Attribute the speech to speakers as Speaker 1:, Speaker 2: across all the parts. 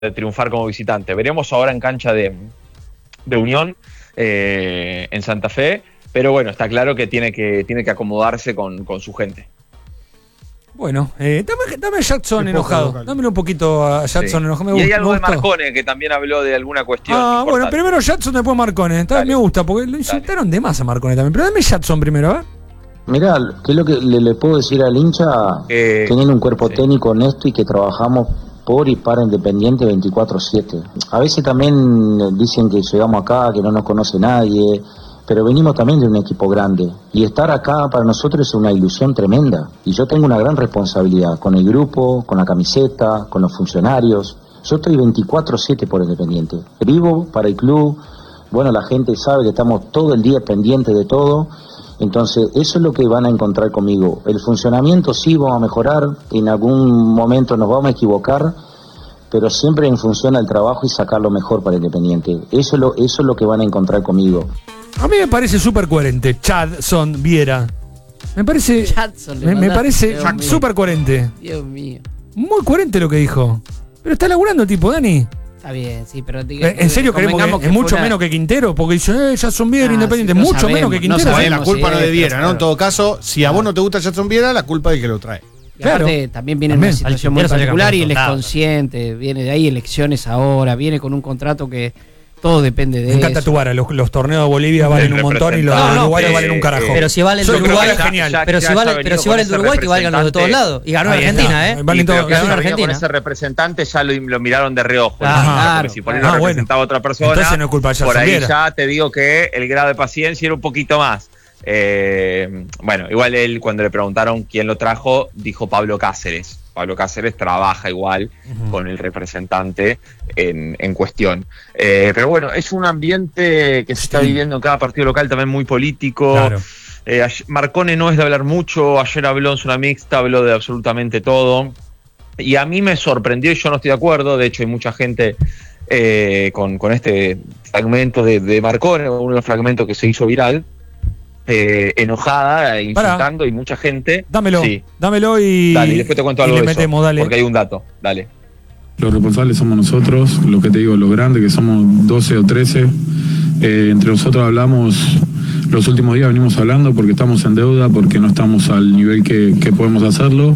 Speaker 1: de triunfar como visitante. Veremos ahora en cancha de Unión, en Santa Fe, pero bueno, está claro que tiene que acomodarse con su gente.
Speaker 2: Bueno, dame a Jackson enojado. Dámelo un poquito a Jackson enojado.
Speaker 1: Y hay algo de Marcone, que también habló de alguna cuestión importante.
Speaker 2: Bueno, primero Jackson, después Marcone. Me gusta, porque lo insultaron de más a Marcone también. Pero dame Jackson primero, ¿eh?
Speaker 3: Mirá, ¿qué es lo que le puedo decir al hincha? Tener un cuerpo técnico honesto y que trabajamos por y para Independiente 24/7. A veces también dicen que llegamos acá, que no nos conoce nadie, pero venimos también de un equipo grande. Y estar acá para nosotros es una ilusión tremenda. Y yo tengo una gran responsabilidad con el grupo, con la camiseta, con los funcionarios. Yo estoy 24/7 por Independiente. Vivo para el club. Bueno, la gente sabe que estamos todo el día pendientes de todo. Entonces, eso es lo que van a encontrar conmigo. El funcionamiento sí vamos a mejorar, en algún momento nos vamos a equivocar, pero siempre en función al trabajo y sacar lo mejor para Independiente. Eso es lo que van a encontrar conmigo.
Speaker 2: A mí me parece súper coherente, Chadson Viera. Me parece súper coherente.
Speaker 4: Dios mío.
Speaker 2: Muy coherente lo que dijo. Pero está laburando tipo, Dani.
Speaker 4: Está bien, sí, pero...
Speaker 2: ¿En serio creemos que es mucho menos que Quintero? Porque dice, Jackson Viera Independiente.
Speaker 4: Sí,
Speaker 2: mucho menos que Quintero.
Speaker 5: No la culpa no es de Viera, ¿no? En todo caso, si a vos no te gusta Jackson Viera, la culpa es del que lo trae.
Speaker 4: Claro. También viene en una situación muy particular y él es consciente. Viene de ahí elecciones ahora, viene con un contrato que todo depende de eso.
Speaker 2: Me encanta tu vara, los torneos de Bolivia valen un montón y los de Uruguay valen un carajo.
Speaker 6: Pero si vale el de Uruguay, genial. Pero si vale el de Uruguay, que valgan los de todos lados. Y ganó Argentina,
Speaker 1: Valen todos, ganó Argentina. Con ese representante ya lo miraron de reojo. Claro. Si por ahí lo representaba otra persona,
Speaker 2: entonces no es culpa de
Speaker 1: por ahí ya te digo que el grado de paciencia era un poquito más. Bueno, igual él cuando le preguntaron quién lo trajo, dijo Pablo Cáceres. Pablo Cáceres trabaja igual con el representante en cuestión. Pero bueno, es un ambiente que se está viviendo en cada partido local también muy político. Claro. Marcone no es de hablar mucho, ayer habló en zona mixta, habló de absolutamente todo. Y a mí me sorprendió y yo no estoy de acuerdo, de hecho hay mucha gente con este fragmento de Marcone, uno de los fragmentos que se hizo viral, enojada, insultando y mucha gente.
Speaker 2: Dámelo y...
Speaker 1: Dale, y después te cuento algo de eso, porque hay un dato, dale.
Speaker 7: Los responsables somos nosotros, lo que te digo, los grandes, que somos 12 o 13. Entre nosotros hablamos, los últimos días venimos hablando porque estamos en deuda, porque no estamos al nivel que podemos hacerlo.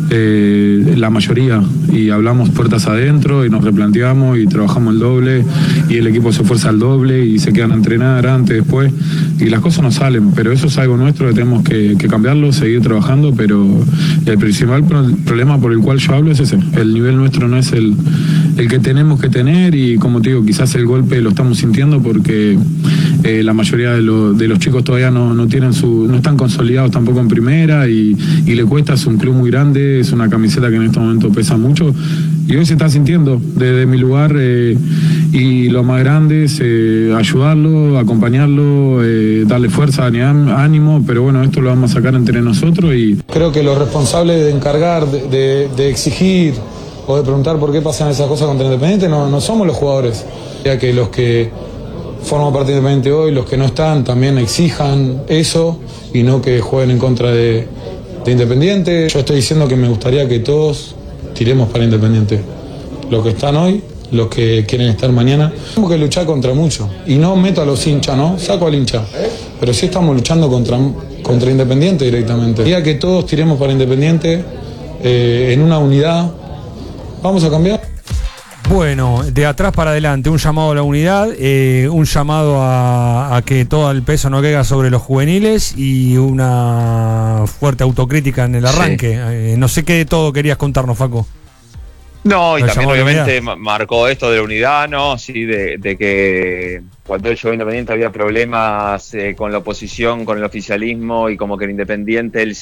Speaker 7: La mayoría, y hablamos puertas adentro y nos replanteamos y trabajamos el doble y el equipo se esfuerza al doble y se quedan a entrenar antes, después, y las cosas no salen, pero eso es algo nuestro que tenemos que cambiarlo, seguir trabajando, pero el principal problema por el cual yo hablo es ese, el nivel nuestro no es el que tenemos que tener y como te digo, quizás el golpe lo estamos sintiendo porque la mayoría de los chicos todavía no están consolidados tampoco en primera y le cuesta, es un club muy grande, es una camiseta que en este momento pesa mucho y hoy se está sintiendo desde mi lugar y lo más grande es ayudarlo, acompañarlo, darle fuerza, ánimo, pero bueno, esto lo vamos a sacar entre nosotros y...
Speaker 8: Creo que los responsables de encargar, de exigir o de preguntar por qué pasan esas cosas contra Independiente no somos los jugadores, ya que los que forman parte de Independiente hoy, los que no están, también exijan eso y no que jueguen en contra de Independiente. Yo estoy diciendo que me gustaría que todos tiremos para Independiente. Los que están hoy, los que quieren estar mañana. Tenemos que luchar contra mucho. Y no meto a los hinchas, ¿no? Saco al hincha. Pero sí estamos luchando contra Independiente directamente. Quería que todos tiremos para Independiente en una unidad. Vamos a cambiar.
Speaker 2: Bueno, de atrás para adelante, un llamado a la unidad, un llamado a que todo el peso no caiga sobre los juveniles y una fuerte autocrítica en el arranque. Sí. No sé qué de todo querías contarnos, Facu.
Speaker 1: No, y también obviamente marcó esto de la unidad, ¿no? Sí, de que cuando él llegó a Independiente había problemas con la oposición, con el oficialismo y como que el Independiente él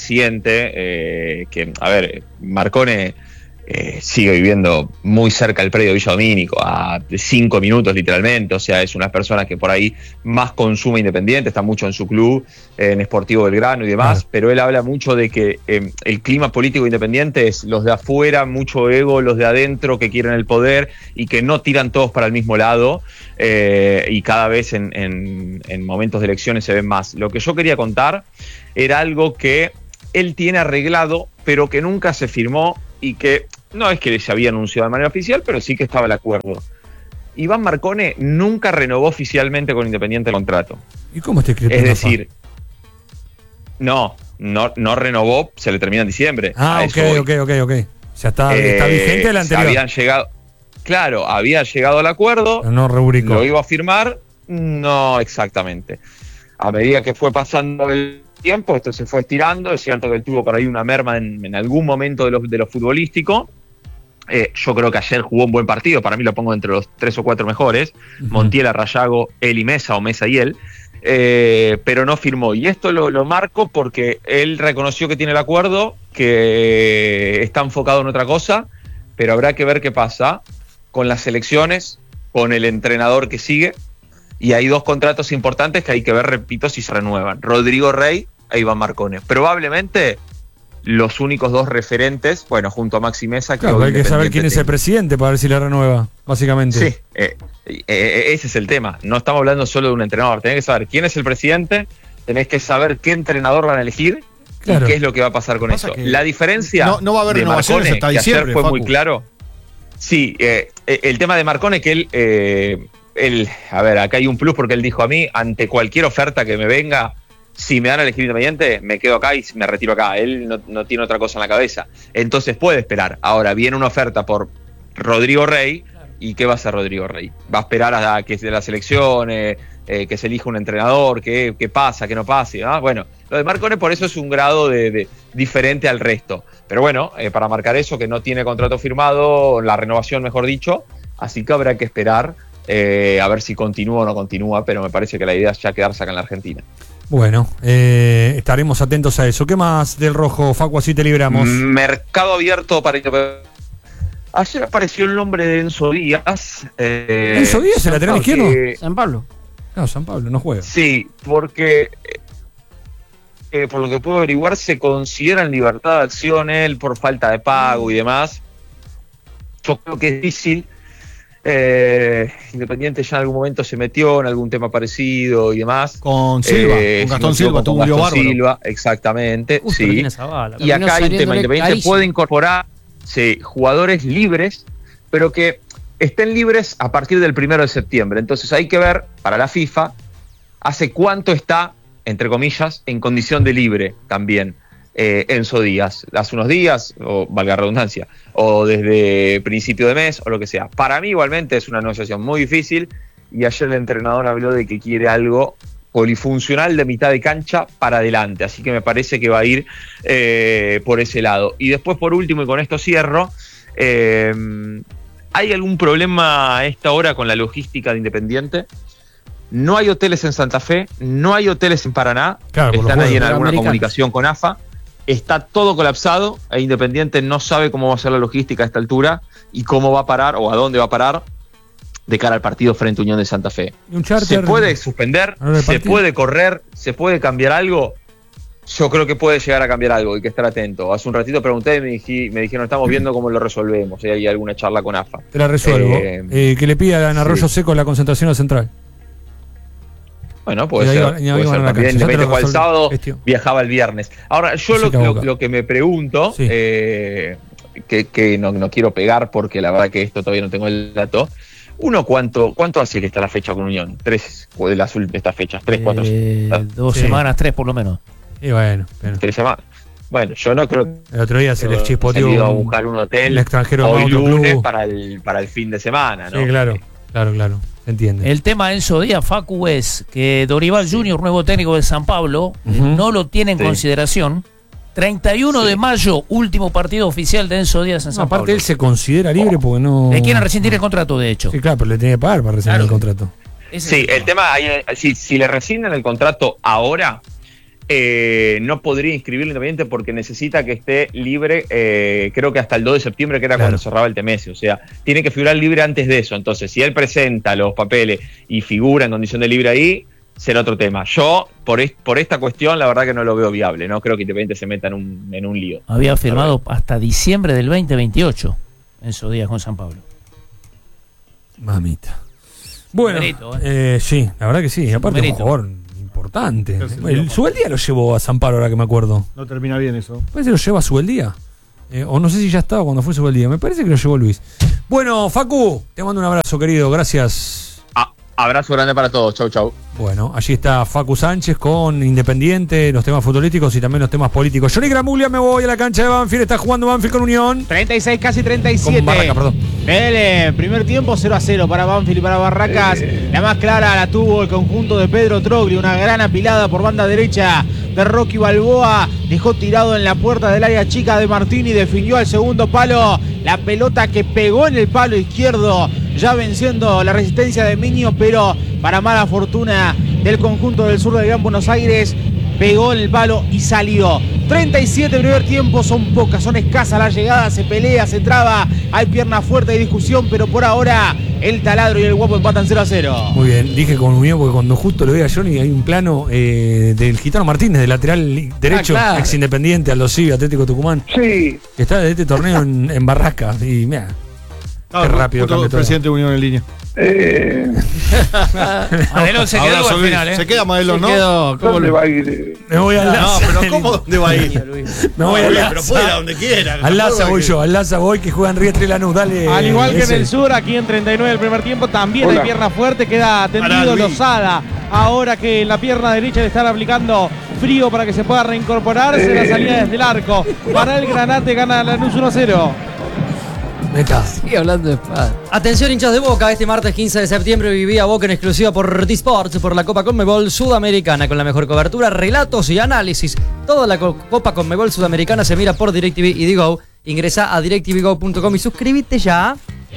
Speaker 1: siente que, a ver, Marcone... sigue viviendo muy cerca del predio Villa Domínico, a 5 minutos literalmente, o sea, es una persona que por ahí más consume Independiente, está mucho en su club, en Sportivo Belgrano y demás, pero él habla mucho de que el clima político independiente es los de afuera, mucho ego, los de adentro que quieren el poder y que no tiran todos para el mismo lado, y cada vez en momentos de elecciones se ven más. Lo que yo quería contar era algo que él tiene arreglado, pero que nunca se firmó y que no es que se había anunciado de manera oficial, pero sí que estaba el acuerdo. Iván Marcone nunca renovó oficialmente con Independiente el contrato.
Speaker 2: ¿Y cómo está escrito?
Speaker 1: Es decir, no renovó, se le termina en diciembre.
Speaker 2: Ok. Ya está vigente el anterior.
Speaker 1: Había llegado al acuerdo,
Speaker 2: no rubricó.
Speaker 1: Lo iba a firmar, no exactamente. A medida que fue pasando el tiempo, esto se fue estirando. Es cierto que él tuvo por ahí una merma en algún momento de lo futbolístico. Yo creo que ayer jugó un buen partido, para mí lo pongo entre los 3 o 4 mejores. Montiel, Rayago, él y Mesa, o Mesa y él. Pero no firmó. Y esto lo marco porque él reconoció que tiene el acuerdo, que está enfocado en otra cosa, pero habrá que ver qué pasa con las selecciones, con el entrenador que sigue. Y hay 2 contratos importantes que hay que ver, repito, si se renuevan. Rodrigo Rey e Iván Marcone. Probablemente los únicos 2 referentes, bueno, junto a Maxi Mesa.
Speaker 2: Claro, hay que saber quién es el presidente para ver si la renueva, básicamente.
Speaker 1: Sí, ese es el tema. No estamos hablando solo de un entrenador. Tenés que saber quién es el presidente, tenés que saber qué entrenador van a elegir, claro, y qué es lo que va a pasar con eso. La diferencia
Speaker 5: no va a haber renovaciones hasta diciembre,
Speaker 1: ayer fue muy claro. Sí, el tema de Marcone, que él, a ver, acá hay un plus porque él dijo a mí, ante cualquier oferta que me venga, si me dan a elegir Independiente, me quedo acá y me retiro acá. Él no tiene otra cosa en la cabeza. Entonces puede esperar. Ahora viene una oferta por Rodrigo Rey. ¿Y qué va a hacer Rodrigo Rey? Va a esperar a que de la selección, que se elija un entrenador, que pasa, que no pase. Bueno, lo de Marcone por eso es un grado de diferente al resto. Pero bueno, para marcar eso, que no tiene contrato firmado, la renovación mejor dicho, así que habrá que esperar a ver si continúa o no continúa, pero me parece que la idea es ya quedarse acá en la Argentina.
Speaker 2: Bueno, estaremos atentos a eso. ¿Qué más del rojo, Facu? Así te libramos.
Speaker 1: Mercado abierto para Independiente. Ayer apareció el nombre de Enzo Díaz.
Speaker 2: ¿Enzo Díaz, el lateral izquierdo?
Speaker 4: San Pablo.
Speaker 2: No, San Pablo no juega.
Speaker 1: Sí, porque por lo que puedo averiguar se considera en libertad de acción él por falta de pago y demás. Yo creo que es difícil. Independiente ya en algún momento se metió en algún tema parecido y demás.
Speaker 5: Con Silva, con Gastón Silva, tuvo un lío bárbaro.
Speaker 1: Silva, exactamente, sí. Y acá hay un tema, Independiente puede incorporar jugadores libres, pero que estén libres a partir del 1 de septiembre. Entonces hay que ver, para la FIFA, hace cuánto está, entre comillas, en condición de libre también Enzo Díaz. Hace unos días, o valga la redundancia, o desde principio de mes, o lo que sea. Para mí igualmente es una negociación muy difícil, y ayer el entrenador habló de que quiere algo polifuncional de mitad de cancha para adelante, así que me parece que va a ir por ese lado. Y después, por último, y con esto cierro, ¿hay algún problema a esta hora con la logística de Independiente? No hay hoteles en Santa Fe, no hay hoteles en Paraná, claro, están ahí en alguna comunicación con AFA, está todo colapsado, e Independiente no sabe cómo va a ser la logística a esta altura y cómo va a parar o a dónde va a parar de cara al partido frente a Unión de Santa Fe. ¿Se puede suspender? ¿Se puede correr? ¿Se puede cambiar algo? Yo creo que puede llegar a cambiar algo, hay que estar atento. Hace un ratito pregunté y me dijeron, estamos viendo cómo lo resolvemos, si hay alguna charla con AFA.
Speaker 2: Te la resuelvo. Que le pida en Arroyo Seco la concentración al Central.
Speaker 1: Bueno, puede ser también. Independiente fue el sábado, viajaba el viernes. Ahora, yo lo que me pregunto, que no quiero pegar porque la verdad que esto todavía no tengo el dato. ¿Cuánto hace que está la fecha con Unión? 3 de las últimas estas fechas, 3, 4.
Speaker 6: 2 semanas, 3 por lo menos.
Speaker 2: Y bueno,
Speaker 1: 3 semanas. Bueno, yo no creo.
Speaker 2: El otro día se les chispoteó.
Speaker 1: Se iba a buscar un hotel
Speaker 2: extranjero
Speaker 1: hoy lunes para el fin de semana, ¿no?
Speaker 2: Sí, claro. Se entiende.
Speaker 6: El tema Enzo Díaz, Facu, es que Dorival Junior, nuevo técnico de San Pablo, no lo tiene en consideración. 31 de mayo, último partido oficial de Enzo Díaz en San Pablo.
Speaker 2: Aparte, él se considera libre porque no.
Speaker 6: Le quieren rescindir el contrato, de hecho.
Speaker 2: Sí, claro, pero le tiene que pagar para rescindir el contrato.
Speaker 1: Sí, el tema, si le rescinden el contrato ahora, no podría inscribirlo Independiente porque necesita que esté libre, creo que hasta el 2 de septiembre, que era cuando cerraba el TMS. O sea, tiene que figurar libre antes de eso. Entonces, si él presenta los papeles y figura en condición de libre ahí, será otro tema. Yo, por esta cuestión, la verdad que no lo veo viable. No creo que Independiente se meta en un lío.
Speaker 6: Había firmado hasta diciembre del 2028 Enzo Díaz con San Pablo.
Speaker 2: Mamita. Bueno, sí, la verdad que sí. Aparte es un jugador importante. Subeldía lo llevó a San Pablo, ahora que me acuerdo.
Speaker 5: No termina bien eso.
Speaker 2: Parece que lo lleva a Subeldía. O no sé si ya estaba cuando fue el día. Me parece que lo llevó Luis. Bueno, Facu, te mando un abrazo, querido. Gracias.
Speaker 1: Abrazo grande para todos. Chau, chau.
Speaker 2: Bueno, allí está Facu Sánchez con Independiente, los temas futbolísticos y también los temas políticos. Johnny Gramuglia, me voy a la cancha de Banfield. Está jugando Banfield con Unión.
Speaker 9: 36, casi 37.
Speaker 2: Con Barracas, perdón.
Speaker 9: El primer tiempo 0-0 para Banfield y para Barracas. La más clara la tuvo el conjunto de Pedro Troglio. Una gran apilada por banda derecha de Rocky Balboa. Dejó tirado en la puerta del área chica de Martín y definió al segundo palo. La pelota que pegó en el palo izquierdo, ya venciendo la resistencia de Miño, pero para mala fortuna del conjunto del sur del Gran Buenos Aires, pegó en el palo y salió. 37 primer tiempo, son pocas, son escasas las llegadas, se pelea, se traba, hay pierna fuerte, hay discusión, pero por ahora el Taladro y el Guapo empatan 0-0.
Speaker 2: Muy bien, dije con Unión porque cuando justo lo vi a Johnny hay un plano del Gitano Martínez, del lateral derecho,
Speaker 9: claro.
Speaker 2: ex Independiente, Aldo Civi, Atlético Tucumán.
Speaker 10: Sí.
Speaker 2: Que está de este torneo en Barracas y mira, qué rápido cambia todo.
Speaker 5: Presidente de Unión en línea.
Speaker 6: Madelón se quedó al final,
Speaker 5: Se queda Madelón, ¿no?
Speaker 10: ¿Dónde va a ir?
Speaker 2: Me voy al Laza.
Speaker 5: No, pero ¿cómo dónde va a ir?
Speaker 2: Me voy al Laza.
Speaker 5: Pero puede ir a donde quiera.
Speaker 2: Al Laza voy yo, al Laza voy, que juegan Riestre y Lanús, dale.
Speaker 9: Al igual que en el sur, aquí en 39 del primer tiempo, también hay pierna fuerte, queda tendido Lozada. Ahora que en la pierna derecha le están aplicando frío para que se pueda reincorporarse, la salida desde el arco. Para el Granate gana Lanús 1-0.
Speaker 2: Meta.
Speaker 4: Sigue hablando de espada.
Speaker 11: Atención, hinchas de Boca, este martes 15 de septiembre vivía Boca en exclusiva por D-Sports por la Copa Conmebol Sudamericana con la mejor cobertura, relatos y análisis. Toda la Copa Conmebol Sudamericana se mira por DirecTV y Digo. Ingresa a directvgo.com y suscríbete ya.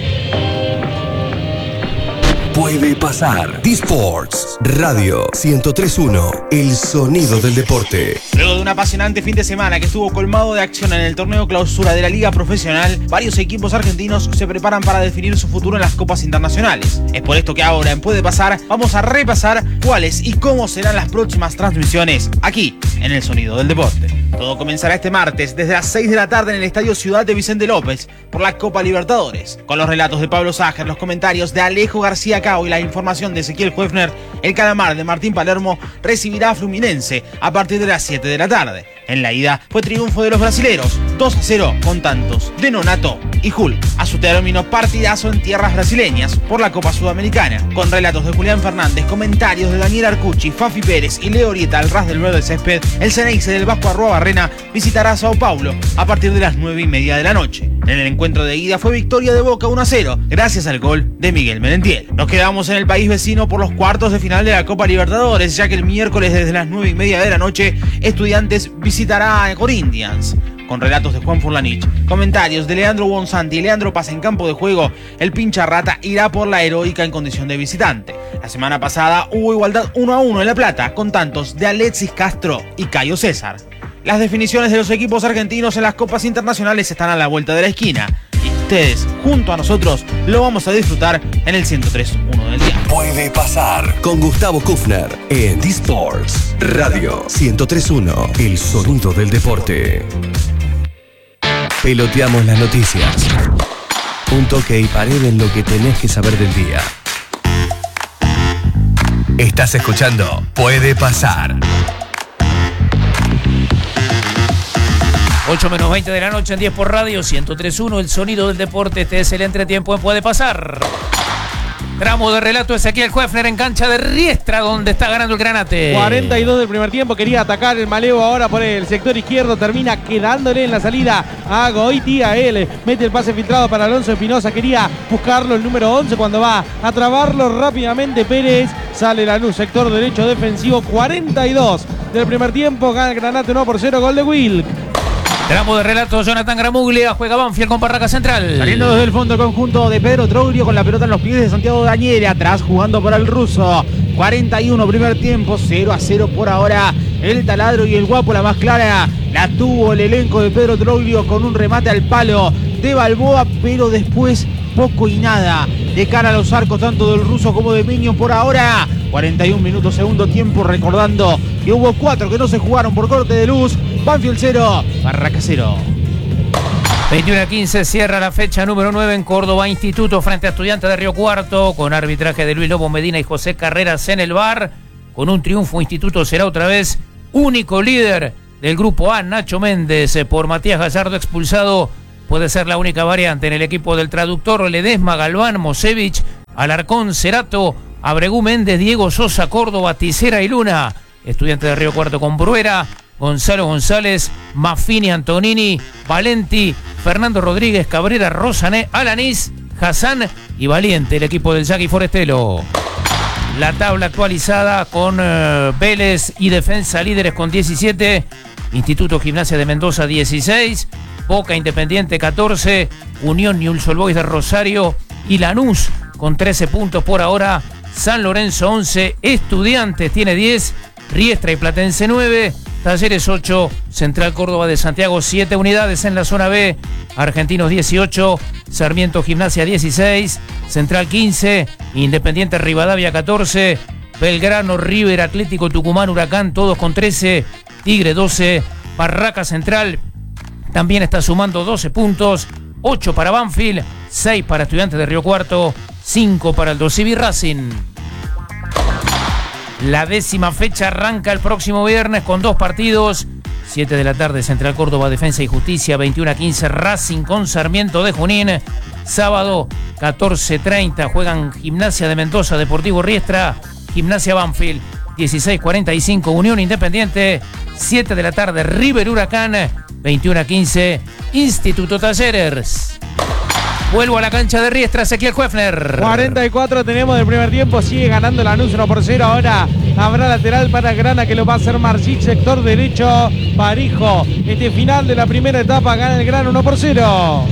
Speaker 12: Puede pasar. D-Sports Radio 103.1, el sonido del deporte.
Speaker 9: Luego de un apasionante fin de semana que estuvo colmado de acción en el torneo clausura de la Liga Profesional, varios equipos argentinos se preparan para definir su futuro en las copas internacionales. Es por esto que ahora en Puede Pasar vamos a repasar cuáles y cómo serán las próximas transmisiones aquí en el sonido del deporte. Todo comenzará este martes desde las 6 de la tarde en el Estadio Ciudad de Vicente López por la Copa Libertadores, con los relatos de Pablo Sájer, los comentarios de Alejo García Cao y la información de Ezequiel Huefner. El Calamar de Martín Palermo recibirá a Fluminense a partir de las 7 de la tarde. En la ida fue triunfo de los brasileros, 2-0 con tantos de Nonato y Hulk. A su término, partidazo en tierras brasileñas por la Copa Sudamericana, con relatos de Julián Fernández, comentarios de Daniel Arcucci, Fafi Pérez y Leo Orieta al ras del verde césped. El Ceneice del Vasco Arruabarrena visitará Sao Paulo a partir de las 9:30 de la noche. En el encuentro de ida fue victoria de Boca 1-0, gracias al gol de Miguel Merentiel. Nos quedamos en el país vecino por los cuartos de final de la Copa Libertadores, ya que el miércoles desde las 9:30 de la noche, Estudiantes visitará a Corinthians. Con relatos de Juan Furlanich, comentarios de Leandro Bonsanti y Leandro Paz en campo de juego, el pincha rata irá por la heroica en condición de visitante. La semana pasada hubo igualdad 1-1 en La Plata, con tantos de Alexis Castro y Cayo César. Las definiciones de los equipos argentinos en las copas internacionales están a la vuelta de la esquina. Y ustedes, junto a nosotros, lo vamos a disfrutar en el 103.1 del día.
Speaker 12: Puede pasar con Gustavo Kufner en D-Sports Radio 103.1, el sonido del deporte. Peloteamos las noticias. Un toque y pared en lo que tenés que saber del día. Estás escuchando Puede Pasar.
Speaker 6: 8 menos 20 de la noche en 10 por radio, 103.1, el sonido del deporte. Este es el entretiempo en Puede Pasar. Tramo de relato Ezequiel Huefner en cancha de Riestra, donde está ganando el Granate.
Speaker 9: 42 del primer tiempo, quería atacar el Maleo ahora por el sector izquierdo, termina quedándole en la salida a Goitia. Él mete el pase filtrado para Alonso Espinosa, quería buscarlo el número 11 cuando va a trabarlo rápidamente Pérez. Sale Lanús, sector derecho defensivo. 42 del primer tiempo, gana el Granate 1-0, gol de Wilk.
Speaker 6: Tramo de relato, Jonathan Gramuglia, juega Banfield con Barraca Central.
Speaker 9: Saliendo desde el fondo conjunto de Pedro Troglio con la pelota en los pies de Santiago Daniele, atrás jugando para el ruso. 41 primer tiempo, 0-0 por ahora. El Taladro y el Guapo, la más clara, la tuvo el elenco de Pedro Troglio con un remate al palo de Balboa, pero después poco y nada de cara a los arcos tanto del ruso como de Miño por ahora. 41 minutos segundo tiempo, recordando que hubo 4 que no se jugaron por corte de luz. Banfield 0, Barraca 0.
Speaker 6: 21:15 cierra la fecha número 9 en Córdoba Instituto frente a Estudiantes de Río Cuarto, con arbitraje de Luis Lobo Medina y José Carreras en el VAR. Con un triunfo, Instituto será otra vez único líder del grupo A, Nacho Méndez por Matías Gallardo expulsado. Puede ser la única variante en el equipo del traductor. Ledesma, Galván, Mosevich, Alarcón, Cerato, Abregú, Méndez, Diego Sosa, Córdoba, Ticera y Luna. Estudiante de Río Cuarto con Bruera, Gonzalo González, Maffini, Antonini, Valenti, Fernando Rodríguez, Cabrera, Rosané, Alanís, Hassan y Valiente, el equipo del Jackie Forestelo. La tabla actualizada con Vélez y Defensa líderes con 17, Instituto Gimnasia de Mendoza 16, Boca Independiente 14, Unión Newell's Old Boys de Rosario y Lanús con 13 puntos por ahora, San Lorenzo 11, Estudiantes tiene 10, Riestra y Platense 9, Talleres 8, Central Córdoba de Santiago 7 unidades en la zona B, Argentinos 18, Sarmiento Gimnasia 16, Central 15, Independiente Rivadavia 14, Belgrano, River, Atlético Tucumán, Huracán, todos con 13, Tigre 12, Barraca Central también está sumando 12 puntos, 8 para Banfield, 6 para Estudiantes de Río Cuarto, 5 para el Dosivi Racing. La 10ª fecha arranca el próximo viernes con 2 partidos. 7 de la tarde, Central Córdoba, Defensa y Justicia, 21:15, Racing con Sarmiento de Junín. Sábado, 14:30, juegan Gimnasia de Mendoza, Deportivo Riestra, Gimnasia Banfield. 16:45, Unión Independiente. 7 de la tarde, River Huracán. 21:15, Instituto Talleres. Vuelvo a la cancha de Riestra, Ezequiel Huefner.
Speaker 10: 44 tenemos del primer tiempo, sigue ganando Lanús 1-0. Ahora habrá lateral para Grana, que lo va a hacer Marchich, sector derecho, parejo. Este final de la primera etapa gana el Grana 1-0.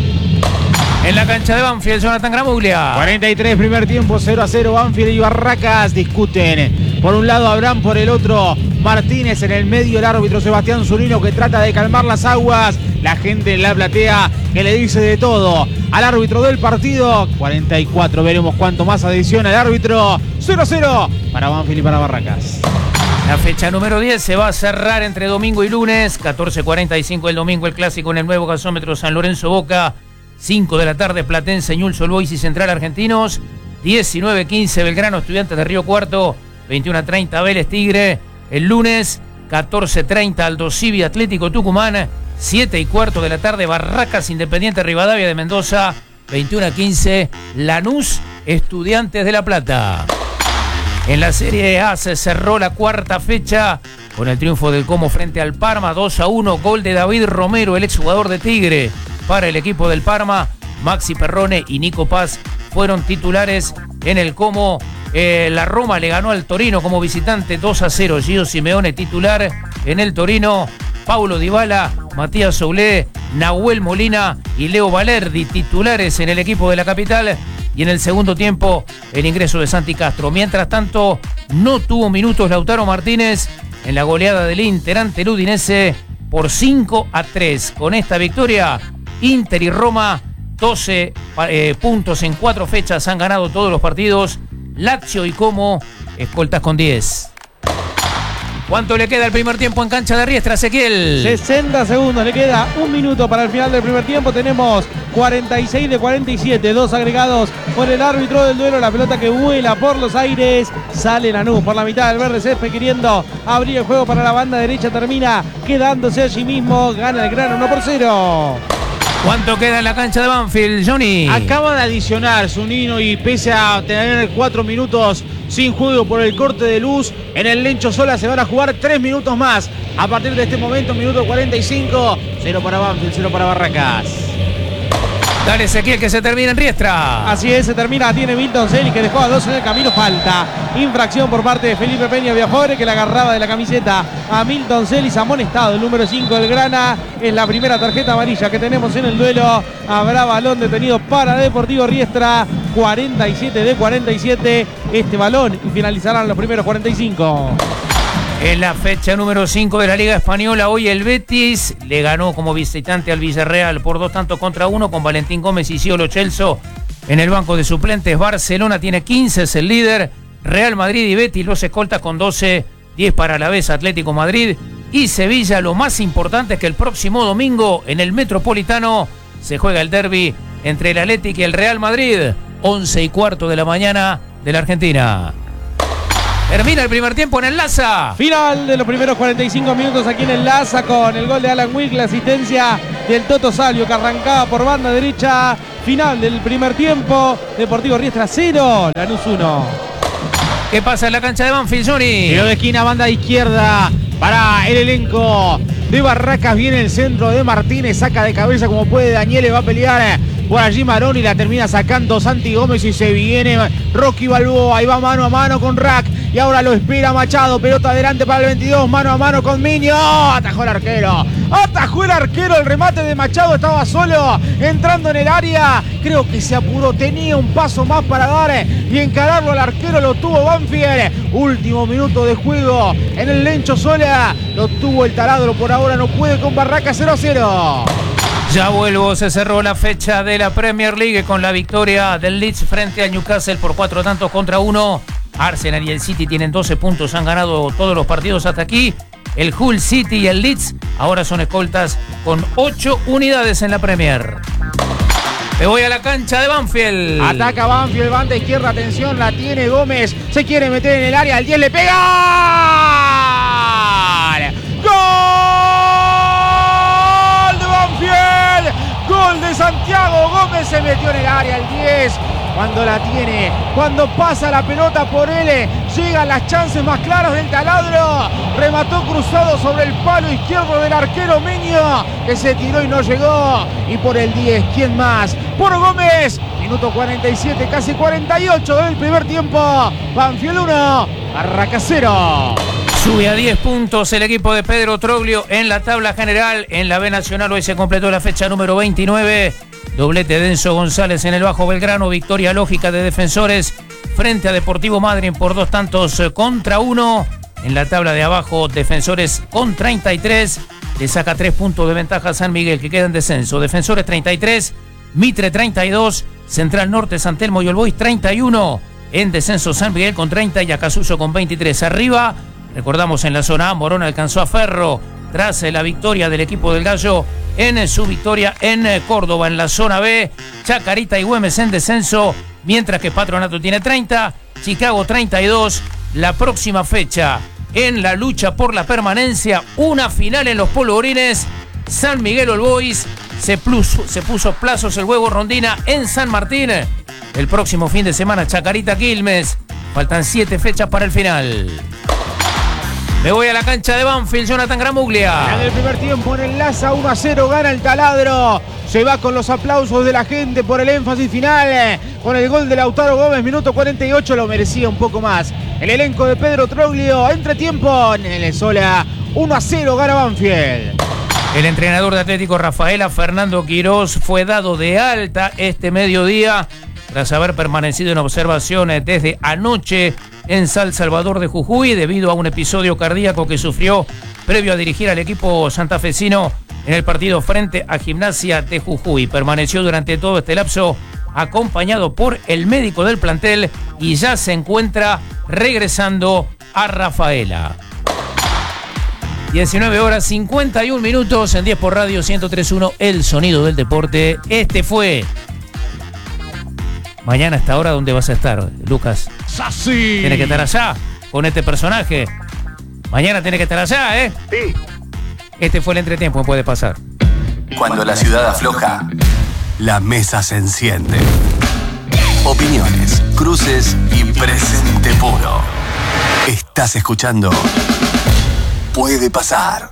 Speaker 6: En la cancha de Banfield, Jonathan Gramuglia.
Speaker 9: 43, primer tiempo, 0-0. Banfield y Barracas discuten. Por un lado Abraham, por el otro Martínez. En el medio el árbitro Sebastián Zurino, que trata de calmar las aguas. La gente en la platea que le dice de todo al árbitro del partido. 44, veremos cuánto más adiciona el árbitro. 0-0 para Banfield y para Barracas.
Speaker 6: La fecha número 10 se va a cerrar entre domingo y lunes. 14:45 el domingo, el clásico en el nuevo gasómetro San Lorenzo Boca. 5 de la tarde, Platense, Newell's Old Boys y Central Argentinos. 19:15, Belgrano, Estudiantes de Río Cuarto. 21:30, Vélez Tigre. El lunes, 14:30, Aldo Civi, Atlético Tucumán. 7:15 de la tarde, Barracas, Independiente Rivadavia de Mendoza. 21:15, Lanús, Estudiantes de La Plata. En la Serie A se cerró la 4ª fecha con el triunfo del Como frente al Parma. 2-1, gol de David Romero, el exjugador de Tigre. Para el equipo del Parma, Maxi Perrone y Nico Paz fueron titulares en el Como. La Roma le ganó al Torino como visitante 2-0. Gio Simeone titular en el Torino. Paulo Dybala, Matías Soulé, Nahuel Molina y Leo Valerdi titulares en el equipo de la capital. Y en el segundo tiempo, el ingreso de Santi Castro. Mientras tanto, no tuvo minutos Lautaro Martínez en la goleada del Inter ante el Udinese por 5-3. Con esta victoria, Inter y Roma, 12 puntos en 4 fechas, han ganado todos los partidos. Lazio y Como, escoltas con 10. ¿Cuánto le queda el primer tiempo en cancha de Riestra, Ezequiel?
Speaker 10: 60 segundos, le queda 1 minuto para el final del primer tiempo. Tenemos 46 de 47, 2 agregados por el árbitro del duelo. La pelota que vuela por los aires, sale Lanús por la mitad del verde césped queriendo abrir el juego para la banda derecha. Termina quedándose allí mismo, gana el Grano 1-0.
Speaker 6: ¿Cuánto queda en la cancha de Banfield, Johnny?
Speaker 9: Acaba de adicionar Zunino y pese a tener 4 minutos sin juego por el corte de luz, en el Lencho Sola se van a jugar 3 minutos más. A partir de este momento, minuto 45, 0 para Banfield, 0 para Barracas.
Speaker 6: Dale, Ezequiel, que se termina en Riestra.
Speaker 10: Así es, se termina. Tiene Milton Celi, que dejó a 2 en el camino. Falta. Infracción por parte de Felipe Peña Viajore, que le agarraba de la camiseta a Milton Celis. Amonestado el número 5 del Grana. Es la primera tarjeta amarilla que tenemos en el duelo. Habrá balón detenido para Deportivo Riestra. 47 de 47 este balón y finalizarán los primeros 45.
Speaker 6: En la fecha número 5 de la Liga Española, hoy el Betis le ganó como visitante al Villarreal por 2-1 con Valentín Gómez y Sciolo Celso en el banco de suplentes. Barcelona tiene 15, es el líder. Real Madrid y Betis los escoltas con 12, 10 para Alavés, Atlético Madrid y Sevilla. Lo más importante es que el próximo domingo en el Metropolitano se juega el derbi entre el Atlético y el Real Madrid, 11:15 de la mañana de la Argentina. Termina el primer tiempo en el Laza.
Speaker 10: Final de los primeros 45 minutos aquí en el Laza con el gol de Alan Wick, la asistencia del Toto Salvio que arrancaba por banda derecha. Final del primer tiempo. Deportivo Riestra 0, Lanús 1.
Speaker 6: ¿Qué pasa en la cancha de Banfield, Johnny?
Speaker 9: Tiro de esquina, banda izquierda para el elenco de Barracas. Viene el centro de Martínez, saca de cabeza como puede Daniele, va a pelear por allí Maroni, la termina sacando Santi Gómez y se viene Rocky Balboa. Ahí va mano a mano con Rack y ahora lo espera Machado. Pelota adelante para el 22, mano a mano con Miño. Atajó el arquero. Atajó el arquero, el remate de Machado estaba solo entrando en el área. Creo que se apuró, tenía un paso más para dar y encararlo al arquero. Lo tuvo Banfield. Último minuto de juego en el Lencho Sola. Lo tuvo el taladro, por ahora no puede con Barracas. 0-0.
Speaker 6: Ya vuelvo, se cerró la fecha de la Premier League con la victoria del Leeds frente al Newcastle por 4-1. Arsenal y el City tienen 12 puntos, han ganado todos los partidos hasta aquí. El Hull City y el Leeds ahora son escoltas con 8 unidades en la Premier. Me voy a la cancha de Banfield.
Speaker 9: Ataca Banfield, banda izquierda, atención, la tiene Gómez. Se quiere meter en el área, el 10 le pega. ¡Gol de Banfield! ¡Gol de Santiago Gómez! Se metió en el área, el 10. Cuando la tiene, cuando pasa la pelota por él, llegan las chances más claras del taladro. Remató cruzado sobre el palo izquierdo del arquero Miño, que se tiró y no llegó. Y por el 10, ¿quién más? Por Gómez. Minuto 47, casi 48 del primer tiempo. Banfield 1, Barracas 0.
Speaker 6: Sube a 10 puntos el equipo de Pedro Troglio en la tabla general. En la B Nacional hoy se completó la fecha número 29. Doblete de Enzo González en el Bajo Belgrano. Victoria lógica de Defensores frente a Deportivo Madryn por 2-1. En la tabla de abajo, Defensores con 33. Le saca 3 puntos de ventaja a San Miguel, que queda en descenso. Defensores 33, Mitre 32, Central Norte, San Telmo y All Boys 31. En descenso San Miguel con 30 y Acasuso con 23. Arriba, recordamos en la zona A, Morón alcanzó a Ferro tras la victoria del equipo del Gallo en su victoria en Córdoba. En la zona B, Chacarita y Güemes en descenso, mientras que Patronato tiene 30, Chicago 32. La próxima fecha en la lucha por la permanencia, una final en los polvorines. San Miguel All Boys se puso plazos el huevo Rondina en San Martín. El próximo fin de semana, Chacarita Quilmes. Faltan 7 fechas para el final. Me voy a la cancha de Banfield, Jonathan Gramuglia.
Speaker 9: En el primer tiempo en el Laza, 1-0, gana el taladro. Se va con los aplausos de la gente por el énfasis final. Con el gol de Lautaro Gómez, minuto 48, lo merecía un poco más. El elenco de Pedro Troglio, entretiempo en el Sola, 1-0, gana Banfield.
Speaker 6: El entrenador de Atlético Rafaela, Fernando Quirós, fue dado de alta este mediodía tras haber permanecido en observaciones desde anoche en San Salvador de Jujuy debido a un episodio cardíaco que sufrió previo a dirigir al equipo santafesino en el partido frente a Gimnasia de Jujuy. Permaneció durante todo este lapso acompañado por el médico del plantel y ya se encuentra regresando a Rafaela. 19 horas 51 minutos en 10 por Radio 103.1, el sonido del deporte. Este fue... Mañana a esta hora, ¿dónde vas a estar, Lucas?
Speaker 5: ¡Sassi!
Speaker 6: Tienes que estar allá con este personaje. Mañana tienes que estar allá, ¿eh?
Speaker 5: Sí.
Speaker 6: Este fue el entretiempo, me puede pasar.
Speaker 12: Cuando la ciudad afloja, la mesa se enciende. Opiniones, cruces y presente puro. Estás escuchando Puede Pasar.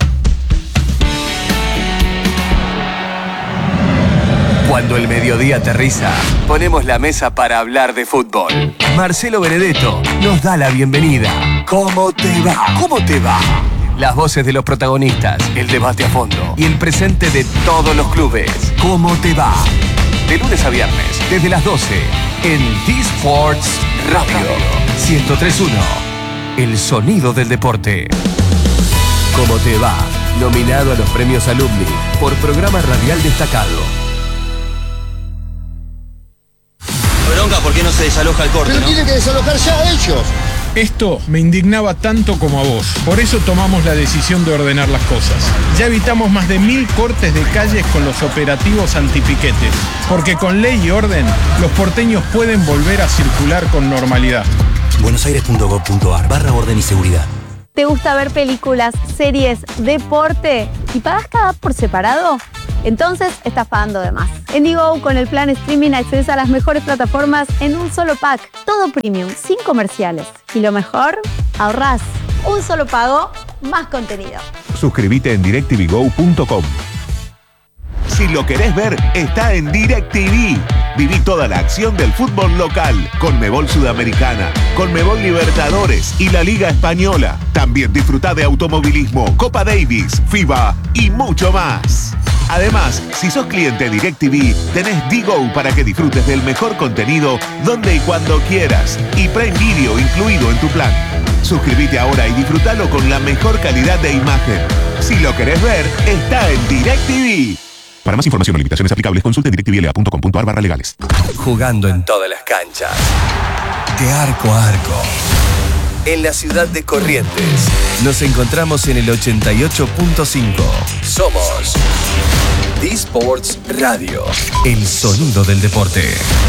Speaker 12: Cuando el mediodía aterriza, ponemos la mesa para hablar de fútbol. Marcelo Benedetto nos da la bienvenida. ¿Cómo te va? ¿Cómo te va? Las voces de los protagonistas, el debate a fondo y el presente de todos los clubes. ¿Cómo te va? De lunes a viernes, desde las 12, en D-Sports Radio 103.1. El sonido del deporte. ¿Cómo te va? Nominado a los premios Alumni por programa radial destacado.
Speaker 13: Bronca, ¿por qué no se desaloja el corte?
Speaker 14: Pero tiene que desalojar ya ellos.
Speaker 15: Esto me indignaba tanto como a vos. Por eso tomamos la decisión de ordenar las cosas. Ya evitamos más de 1000 cortes de calles con los operativos antipiquetes. Porque con ley y orden, los porteños pueden volver a circular con normalidad.
Speaker 12: buenosaires.gov.ar/orden y seguridad.
Speaker 14: ¿Te gusta ver películas, series, deporte y pagas cada app por separado? Entonces estás pagando de más. En Digo, con el plan streaming accedes a las mejores plataformas en un solo pack. Todo premium, sin comerciales. Y lo mejor, ahorrás. Un solo pago, más contenido.
Speaker 16: Suscríbete en directvgo.com. Si lo querés ver, está en DirecTV. Viví toda la acción del fútbol local, Conmebol Sudamericana, Conmebol Libertadores y la Liga Española. También disfrutá de automovilismo, Copa Davis, FIBA y mucho más. Además, si sos cliente DirecTV, tenés Digo para que disfrutes del mejor contenido donde y cuando quieras. Y Prime Video incluido en tu plan. Suscríbete ahora y disfrutalo con la mejor calidad de imagen. Si lo querés ver, está en DirecTV. Para más información o limitaciones aplicables, consulte directvla.com.ar/legales.
Speaker 12: Jugando en todas las canchas. De arco a arco. En la ciudad de Corrientes. Nos encontramos en el 88.5. Somos D-Sports Radio. El sonido del deporte.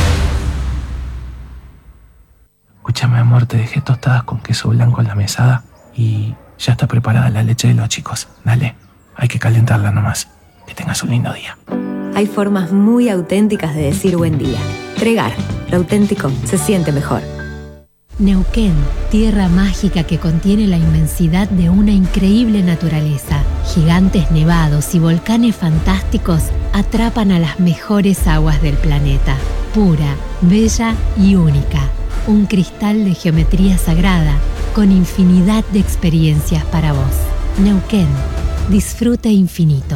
Speaker 17: Escúchame, amor, te dejé tostadas con queso blanco en la mesada y ya está preparada la leche de los chicos. Dale, hay que calentarla nomás. Que tengas un lindo día.
Speaker 18: Hay formas muy auténticas de decir buen día. Tregar, lo auténtico se siente mejor.
Speaker 19: Neuquén, tierra mágica que contiene la inmensidad de una increíble naturaleza. Gigantes nevados y volcanes fantásticos atrapan a las mejores aguas del planeta. Pura, bella y única. Un cristal de geometría sagrada con infinidad de experiencias para vos. Neuquén, disfrute infinito.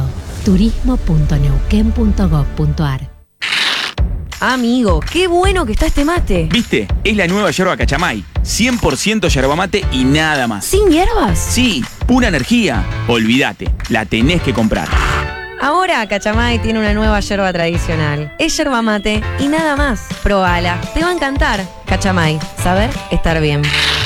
Speaker 19: turismo.neuquén.gov.ar.
Speaker 20: Amigo, qué bueno que está este mate.
Speaker 21: ¿Viste? Es la nueva yerba Cachamay. 100% yerba mate y nada más.
Speaker 20: ¿Sin hierbas?
Speaker 21: Sí, pura energía. Olvídate, la tenés que comprar.
Speaker 20: Ahora Cachamay tiene una nueva yerba tradicional. Es yerba mate y nada más. Probala, te va a encantar. Cachamay, saber estar bien.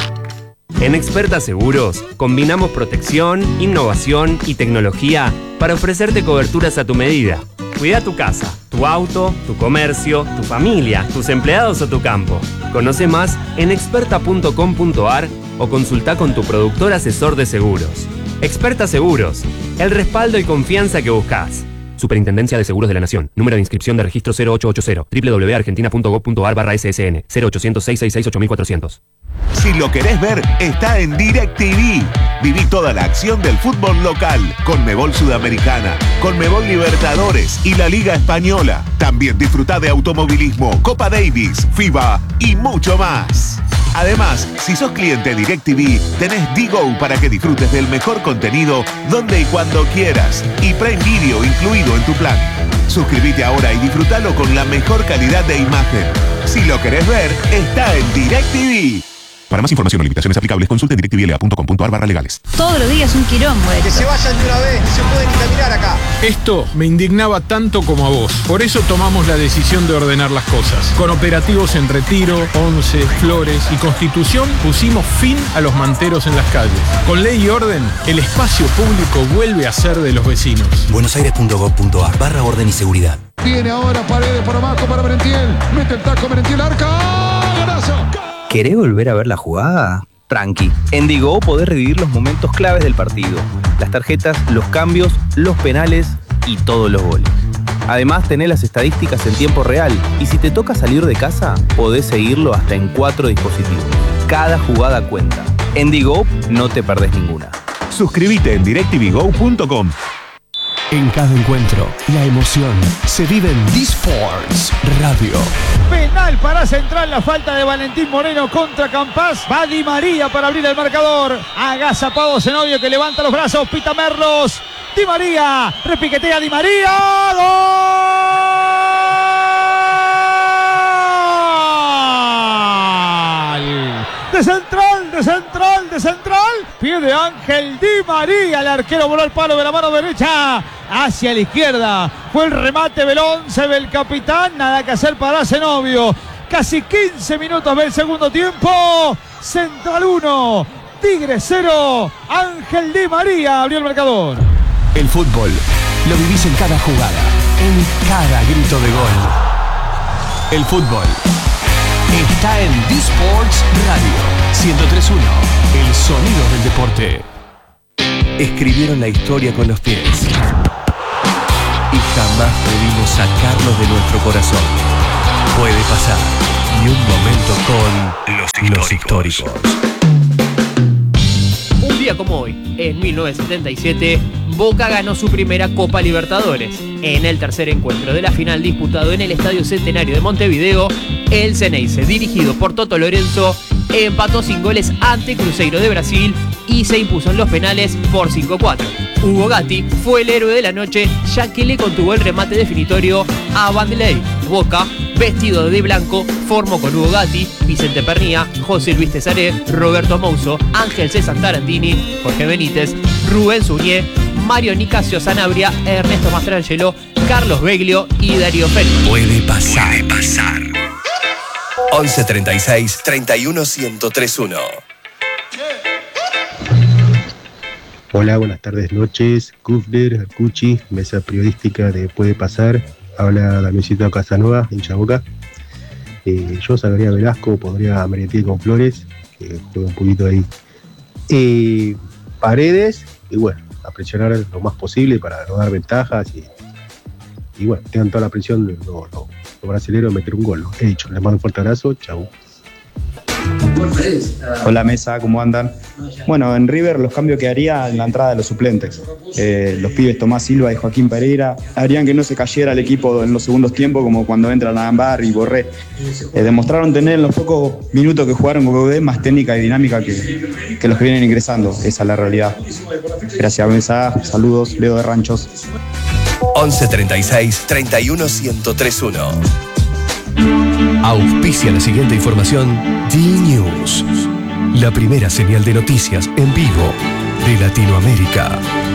Speaker 22: En Experta Seguros, combinamos protección, innovación y tecnología para ofrecerte coberturas a tu medida. Cuida tu casa, tu auto, tu comercio, tu familia, tus empleados o tu campo. Conoce más en experta.com.ar o consulta con tu productor asesor de seguros. Experta Seguros, el respaldo y confianza que buscas. Superintendencia de Seguros de la Nación. Número de inscripción de registro 0880 www.argentina.gov.ar/SSN 0800-666-8400.
Speaker 16: Si lo querés ver, está en DirecTV. Viví toda la acción del fútbol local, Conmebol Sudamericana, Conmebol Libertadores y la Liga Española. También disfrutá de automovilismo, Copa Davis, FIBA y mucho más. Además, si sos cliente DirecTV, tenés Digo para que disfrutes del mejor contenido donde y cuando quieras. Y Prime Video incluido en tu plan. Suscríbete ahora y disfrutalo con la mejor calidad de imagen. Si lo querés ver, está en DirecTV. Para más información o limitaciones aplicables, consulte directvla.com.ar/legales.
Speaker 20: Todos los días un quilombo.
Speaker 23: Que se vayan de una vez, no se pueden caminar acá.
Speaker 15: Esto me indignaba tanto como a vos. Por eso tomamos la decisión de ordenar las cosas. Con operativos en Retiro, Once, Flores y Constitución pusimos fin a los manteros en las calles. Con ley y orden, el espacio público vuelve a ser de los vecinos.
Speaker 12: buenosaires.gov.ar/orden y seguridad.
Speaker 24: Viene ahora Paredes por abajo para Merentiel. Mete el taco Merentiel, arca. ¡Golazo!
Speaker 25: ¿Querés volver a ver la jugada? Tranqui. En Digo podés revivir los momentos claves del partido. Las tarjetas, los cambios, los penales y todos los goles. Además tenés las estadísticas en tiempo real y si te toca salir de casa, podés seguirlo hasta en 4 dispositivos. Cada jugada cuenta. En Digo no te perdés ninguna.
Speaker 16: Suscríbete en directvgo.com.
Speaker 12: En cada encuentro, la emoción se vive en D-Sports Radio.
Speaker 10: Penal para Central, la falta de Valentín Moreno contra Campas. Va Di María para abrir el marcador. Agazapado Zenobio que levanta los brazos, pita Merlos. Di María, repiquetea Di María. ¡Gol! De central. Pie de Ángel Di María. El arquero voló al palo de la mano derecha hacia la izquierda. Fue el remate del 11 del capitán. Nada que hacer para Zenobio. Casi 15 minutos del segundo tiempo. Central 1, Tigre 0. Ángel Di María abrió el marcador.
Speaker 12: El fútbol lo vivís en cada jugada, en cada grito de gol. El fútbol está en D-Sports Radio 103.1, el sonido del deporte. Escribieron la historia con los pies y jamás pudimos sacarlos de nuestro corazón. Puede pasar, y un momento con los históricos.
Speaker 1: Un día como hoy, en 1977, Boca ganó su primera Copa Libertadores. En el tercer encuentro de la final disputado en el Estadio Centenario de Montevideo, el Xeneize, dirigido por Toto Lorenzo, empató sin goles ante Cruzeiro de Brasil y se impuso en los penales por 5-4. Hugo Gatti fue el héroe de la noche, ya que le contuvo el remate definitorio a Vanderlei. Boca, vestido de blanco, formó con Hugo Gatti, Vicente Pernía, José Luis Tesaré, Roberto Mouso, Ángel César Tarantini, Jorge Benítez, Rubén Suñé, Mario Nicasio Sanabria, Ernesto Mastrangelo, Carlos Beglio y Darío Félix.
Speaker 12: Puede pasar. 11 36 31 1031.
Speaker 2: Hola, buenas tardes, noches. Kufner, Cuchi, mesa periodística de Puede Pasar. Habla Damiancito Casanova, hincha Boca. Yo sacaría a Velasco, pondría a Merentiel con Flores, que juega un poquito ahí. Paredes, y bueno, a presionar lo más posible para no dar ventajas. Y bueno, tengan toda la presión de los brasileños meter un gol. He dicho, les mando un fuerte abrazo, chau.
Speaker 3: Hola mesa, ¿cómo andan? Bueno, en River los cambios que haría en la entrada de los suplentes. Los pibes Tomás Silva y Joaquín Pereira harían que no se cayera el equipo en los segundos tiempos, como cuando entran a Ambar y Borré. Demostraron tener en los pocos minutos que jugaron con Godoy más técnica y dinámica que los que vienen ingresando. Esa es la realidad. Gracias mesa, saludos, Leo de Ranchos.
Speaker 12: 11 36 31 1031. Auspicia la siguiente información D-News, la primera señal de noticias en vivo de Latinoamérica.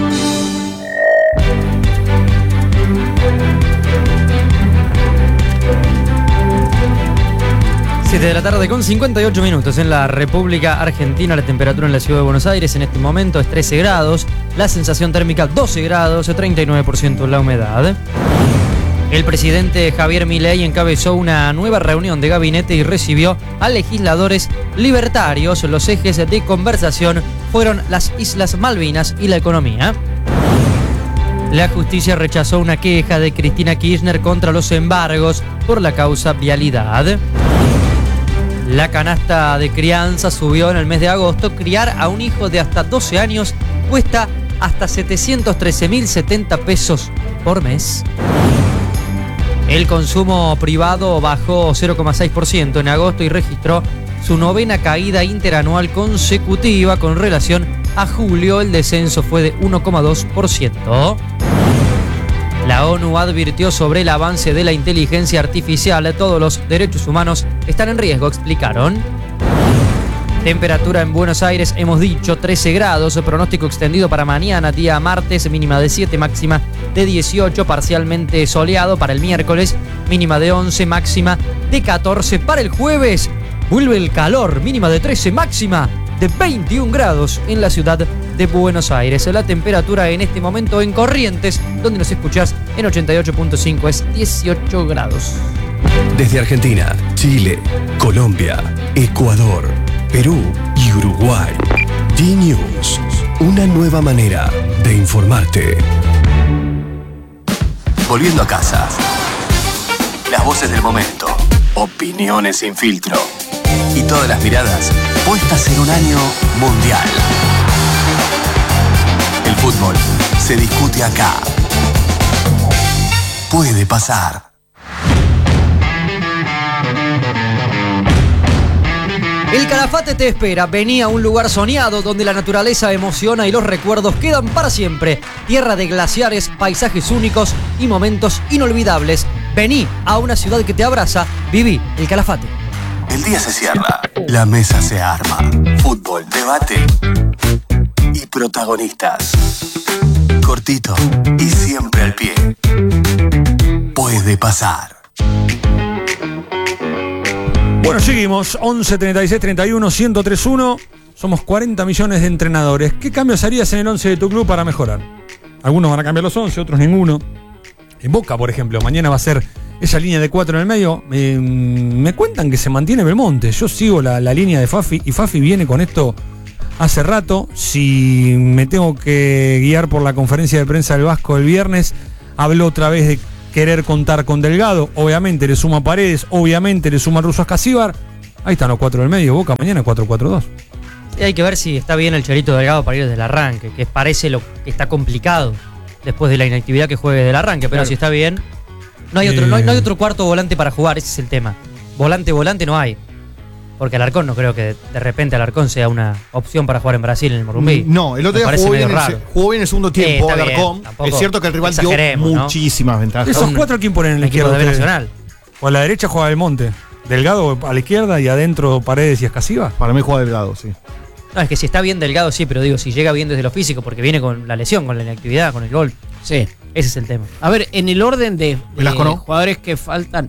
Speaker 11: De la tarde con 58 minutos en la República Argentina. La temperatura en la ciudad de Buenos Aires en este momento es 13 grados, la sensación térmica 12 grados, 39% la humedad. El presidente Javier Milei encabezó una nueva reunión de gabinete y recibió a legisladores libertarios. Los ejes de conversación fueron las Islas Malvinas y la economía. La justicia rechazó una queja de Cristina Kirchner contra los embargos por la causa vialidad. La canasta de crianza subió en el mes de agosto. Criar a un hijo de hasta 12 años cuesta hasta 713.070 pesos por mes. El consumo privado bajó 0,6% en agosto y registró su novena caída interanual consecutiva. Con relación a julio, el descenso fue de 1,2%. La ONU advirtió sobre el avance de la inteligencia artificial. Todos los derechos humanos están en riesgo, explicaron. Temperatura en Buenos Aires, hemos dicho, 13 grados. Pronóstico extendido para mañana, día martes, mínima de 7, máxima de 18. Parcialmente soleado para el miércoles, mínima de 11, máxima de 14. Para el jueves, vuelve el calor, mínima de 13, máxima de 21 grados en la ciudad de Buenos Aires. La temperatura en este momento en Corrientes, donde nos escuchás en 88.5, es 18 grados.
Speaker 12: Desde Argentina, Chile, Colombia, Ecuador, Perú y Uruguay. D-News, una nueva manera de informarte. Volviendo a casa. Las voces del momento, opiniones sin filtro y todas las miradas puestas en un año mundial. El fútbol se discute acá. Puede pasar.
Speaker 11: El Calafate te espera. Vení a un lugar soñado donde la naturaleza emociona y los recuerdos quedan para siempre. Tierra de glaciares, paisajes únicos y momentos inolvidables. Vení a una ciudad que te abraza. Viví el Calafate.
Speaker 12: El día se cierra, la mesa se arma. Fútbol, debate y protagonistas. Cortito y siempre al pie. Puede pasar.
Speaker 7: Bueno, seguimos. 11 36 31 1031. Somos 40 millones de entrenadores. ¿Qué cambios harías en el 11 de tu club para mejorar? Algunos van a cambiar los 11, otros ninguno. En Boca, por ejemplo, mañana va a ser esa línea de 4 en el medio. Me cuentan que se mantiene Belmonte. Yo sigo la línea de Fafi y Fafi viene con esto hace rato. Si me tengo que guiar por la conferencia de prensa del Vasco el viernes, habló otra vez de querer contar con Delgado. Obviamente le suma Paredes, obviamente le suma el ruso Ascasíbar. Ahí están los 4 del medio. Boca mañana 4-4-2.
Speaker 11: Y hay que ver si está bien el Charito Delgado para ir desde el arranque, que parece lo que está complicado después de la inactividad que juegue del arranque, pero claro, si está bien, no hay otro, no hay otro cuarto volante para jugar, ese es el tema. Volante no hay. Porque Alarcón no creo que de repente Alarcón sea una opción para jugar en Brasil en el Morumbí.
Speaker 4: No, el otro día jugó bien el segundo tiempo Alarcón.
Speaker 11: Bien,
Speaker 4: es cierto que el rival dio muchísimas ventajas.
Speaker 7: ¿Esos 4 quién ponen en la izquierda?
Speaker 11: Nacional.
Speaker 7: O a la derecha juega Belmonte. Delgado a la izquierda y adentro Paredes y Ascasíbar.
Speaker 4: Para mí juega Delgado, sí.
Speaker 11: No, es que si está bien Delgado, sí, pero digo, si llega bien desde lo físico, porque viene con la lesión, con la inactividad, con el gol.
Speaker 1: Sí.
Speaker 11: Ese es el tema.
Speaker 1: A ver, en el orden de
Speaker 4: ¿no?
Speaker 1: jugadores que faltan,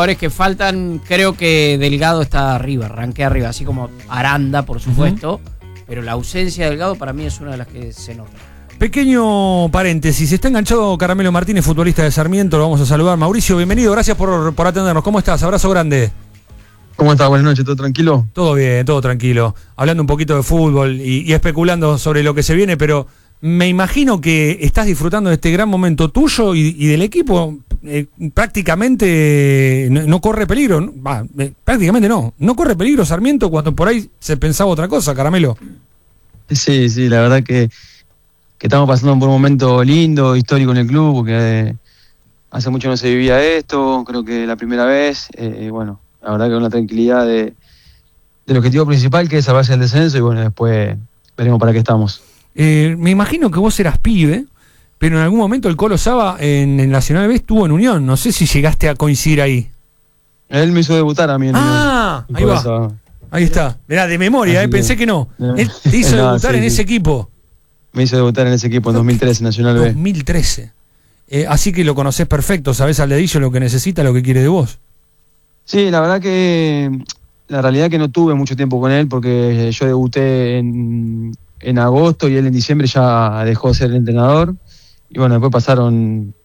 Speaker 1: creo que Delgado está arriba, arranqué arriba, así como Aranda, por supuesto, pero la ausencia de Delgado para mí es una de las que se nota.
Speaker 7: Pequeño paréntesis, está enganchado Caramelo Martínez, futbolista de Sarmiento, lo vamos a saludar. Mauricio, bienvenido, gracias por atendernos. ¿Cómo estás? Abrazo grande.
Speaker 5: ¿Cómo estás? Buenas noches, ¿todo tranquilo?
Speaker 7: Todo bien, todo tranquilo. Hablando un poquito de fútbol y especulando sobre lo que se viene, pero me imagino que estás disfrutando de este gran momento tuyo y del equipo. Prácticamente no corre peligro. Prácticamente no corre peligro Sarmiento cuando por ahí se pensaba otra cosa, Caramelo.
Speaker 5: Sí, la verdad que estamos pasando por un momento lindo, histórico en el club, porque hace mucho no se vivía esto, creo que la primera vez, bueno, la verdad que con la tranquilidad del objetivo principal, que es salvarse el descenso, y bueno, después veremos para qué estamos.
Speaker 7: Me imagino que vos eras pibe, pero en algún momento el Colo Saba en el Nacional B estuvo en Unión, no sé si llegaste a coincidir ahí.
Speaker 5: Él me hizo debutar a mí en
Speaker 7: Unión. Ahí va, Saba. Ahí está, mirá, de memoria, pensé que no. Él te hizo debutar en ese equipo.
Speaker 5: Me hizo debutar en ese equipo en 2013, Nacional B.
Speaker 7: 2013. Así que lo conocés perfecto, sabés al dedillo lo que necesita, lo que quiere de vos.
Speaker 5: Sí, la verdad que la realidad que no tuve mucho tiempo con él, porque yo debuté en agosto y él en diciembre ya dejó de ser el entrenador. Y bueno, después pasaron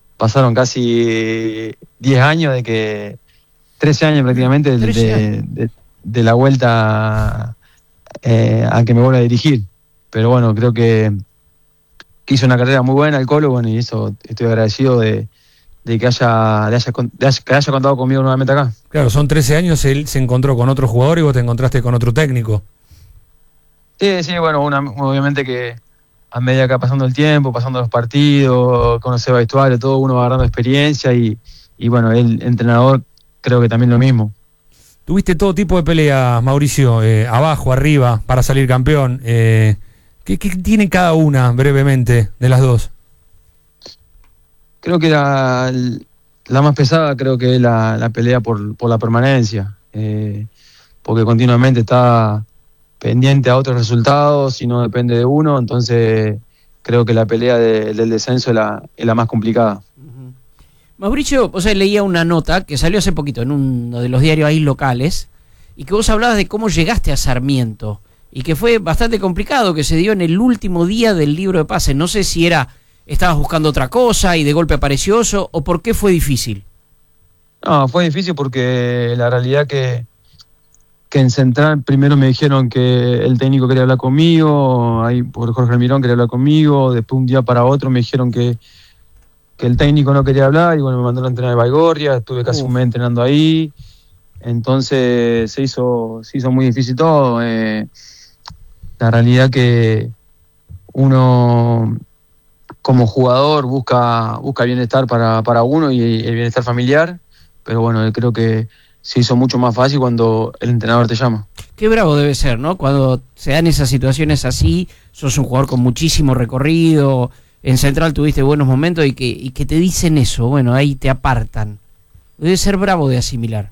Speaker 5: casi 10 años 13 años prácticamente de la vuelta a que me vuelva a dirigir. Pero bueno, creo que hizo una carrera muy buena el Colo, bueno, y eso estoy agradecido de que haya contado conmigo nuevamente acá.
Speaker 7: Claro, son 13 años, él se encontró con otro jugador y vos te encontraste con otro técnico.
Speaker 5: Sí, bueno, obviamente que a medida que va pasando el tiempo, pasando los partidos, conocer vestuario, todo, uno va agarrando experiencia y bueno, el entrenador creo que también lo mismo.
Speaker 7: Tuviste todo tipo de peleas, Mauricio, abajo, arriba, para salir campeón. ¿Qué tiene cada una, brevemente, de las dos?
Speaker 5: Creo que la más pesada creo que es la pelea por la permanencia, porque continuamente está pendiente a otros resultados y no depende de uno, entonces creo que la pelea del descenso es la más complicada.
Speaker 1: Mauricio, o sea, leía una nota que salió hace poquito en uno de los diarios ahí locales y que vos hablabas de cómo llegaste a Sarmiento y que fue bastante complicado, que se dio en el último día del libro de pases. No sé si estabas buscando otra cosa y de golpe apareció eso, o por qué fue difícil.
Speaker 5: No, fue difícil porque la realidad que en Central primero me dijeron que el técnico quería hablar conmigo, ahí por Jorge Almirón quería hablar conmigo, después un día para otro me dijeron que el técnico no quería hablar y bueno, me mandaron a entrenar a Baigorria, estuve casi un mes entrenando ahí, entonces se hizo muy difícil todo. La realidad que uno como jugador busca bienestar para uno y el bienestar familiar, pero bueno, creo que se hizo mucho más fácil cuando el entrenador te llama.
Speaker 1: Qué bravo debe ser, ¿no? Cuando se dan esas situaciones así, sos un jugador con muchísimo recorrido, en Central tuviste buenos momentos y que te dicen eso, bueno, ahí te apartan. Debe ser bravo de asimilar.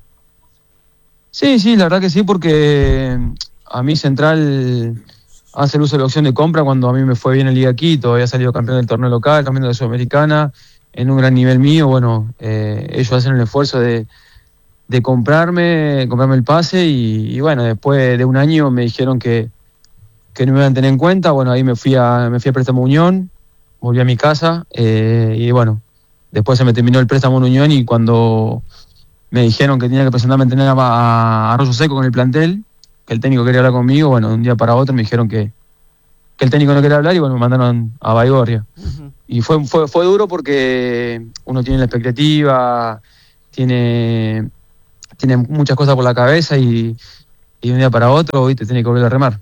Speaker 5: Sí, la verdad que sí, porque a mí Central hace el uso de la opción de compra cuando a mí me fue bien en Liga Quito, había salido campeón del torneo local, campeón de la Sudamericana, en un gran nivel mío, bueno, ellos hacen el esfuerzo de comprarme el pase y bueno, después de un año me dijeron que no me iban a tener en cuenta, bueno, ahí me fui a préstamo Unión, volví a mi casa y bueno, Después se me terminó el préstamo en Unión y cuando me dijeron que tenía que presentarme a entrenar a Arroyo Seco con el plantel, que el técnico quería hablar conmigo, bueno, de un día para otro me dijeron que el técnico no quería hablar y bueno, me mandaron a Baigorria. Y fue duro porque uno tiene la expectativa, tiene muchas cosas por la cabeza y de un día para otro, ¿viste? Tiene que volver a remar.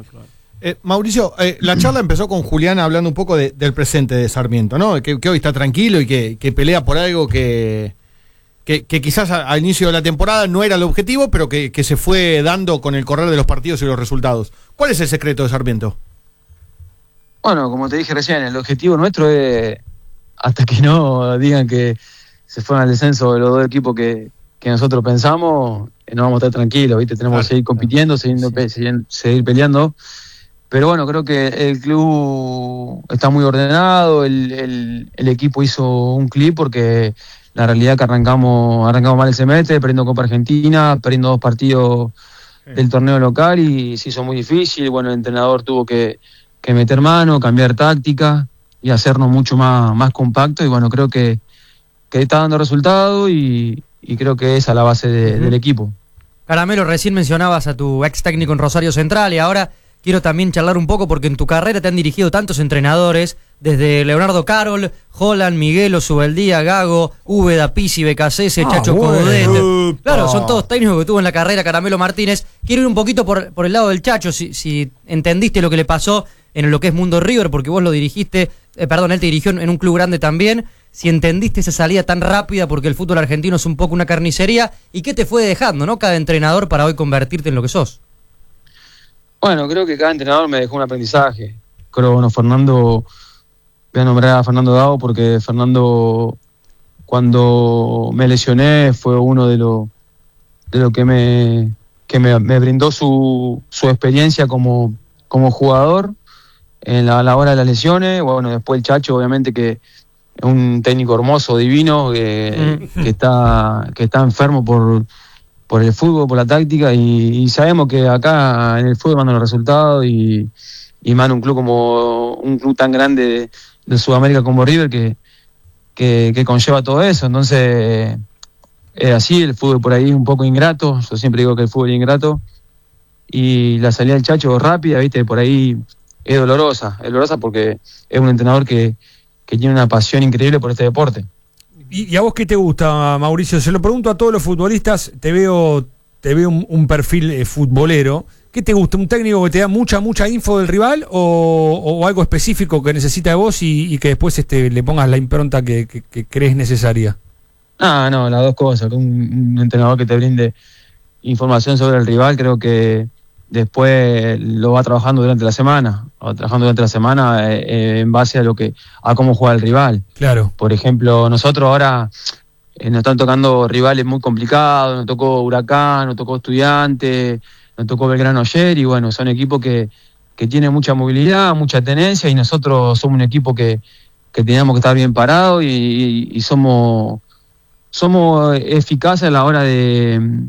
Speaker 4: Mauricio, la charla empezó con Julián hablando un poco del presente de Sarmiento, ¿no? Que hoy está tranquilo y que pelea por algo que quizás al inicio de la temporada no era el objetivo, pero que se fue dando con el correr de los partidos y los resultados. ¿Cuál es el secreto de Sarmiento?
Speaker 5: Bueno, como te dije recién, el objetivo nuestro es, hasta que no digan que se fueron al descenso de los dos equipos que nosotros pensamos, no vamos a estar tranquilos, ¿viste? Tenemos que seguir compitiendo, seguir peleando. Pero bueno, creo que el club está muy ordenado, el equipo hizo un clip porque la realidad que arrancamos mal el semestre, perdiendo Copa Argentina, perdiendo 2 partidos del torneo local y se hizo muy difícil. Bueno, el entrenador tuvo que meter mano, cambiar táctica y hacernos mucho más compacto y bueno, creo que está dando resultados y creo que esa es la base del equipo.
Speaker 11: Caramelo, recién mencionabas a tu ex técnico en Rosario Central y ahora quiero también charlar un poco porque en tu carrera te han dirigido tantos entrenadores, desde Leonardo Carol, Holland, Miguelo, Subeldía, Gago, Úbeda, Pizzi, Becasese, Chacho Coudet. Claro, son todos técnicos que tuvo en la carrera Caramelo Martínez. Quiero ir un poquito por el lado del Chacho, si entendiste lo que le pasó en lo que es Mundo River, porque vos lo dirigiste, él te dirigió en un club grande también. Si entendiste esa salida tan rápida, porque el fútbol argentino es un poco una carnicería, y qué te fue dejando, ¿no? Cada entrenador para hoy convertirte en lo que sos.
Speaker 5: Bueno, creo que cada entrenador me dejó un aprendizaje. Creo, bueno, Fernando, voy a nombrar a Fernando Gago porque Fernando, cuando me lesioné, fue uno de lo que me brindó su experiencia como jugador en la hora de las lesiones. Bueno, después el Chacho, obviamente que es un técnico hermoso, divino, que está enfermo por el fútbol, por la táctica, y sabemos que acá en el fútbol mandan los resultados y más un club tan grande de Sudamérica como River que conlleva todo eso. Entonces es así, el fútbol por ahí es un poco ingrato, yo siempre digo que el fútbol es ingrato, y la salida del Chacho rápida, viste, por ahí es dolorosa porque es un entrenador que tiene una pasión increíble por este deporte.
Speaker 7: ¿Y a vos qué te gusta, Mauricio? Se lo pregunto a todos los futbolistas, te veo un perfil futbolero. ¿Qué te gusta? ¿Un técnico que te da mucha info del rival o algo específico que necesita de vos y que después le pongas la impronta que crees necesaria?
Speaker 5: No, las dos cosas. Un entrenador que te brinde información sobre el rival, creo que después lo va trabajando durante la semana. En base a cómo juega el rival.
Speaker 7: Claro.
Speaker 5: Por ejemplo, nosotros ahora nos están tocando rivales muy complicados, nos tocó Huracán, nos tocó Estudiantes, nos tocó Belgrano ayer, y bueno, son equipos que tienen mucha movilidad, mucha tenencia, y nosotros somos un equipo que tenemos que estar bien parados y somos eficaces a la hora de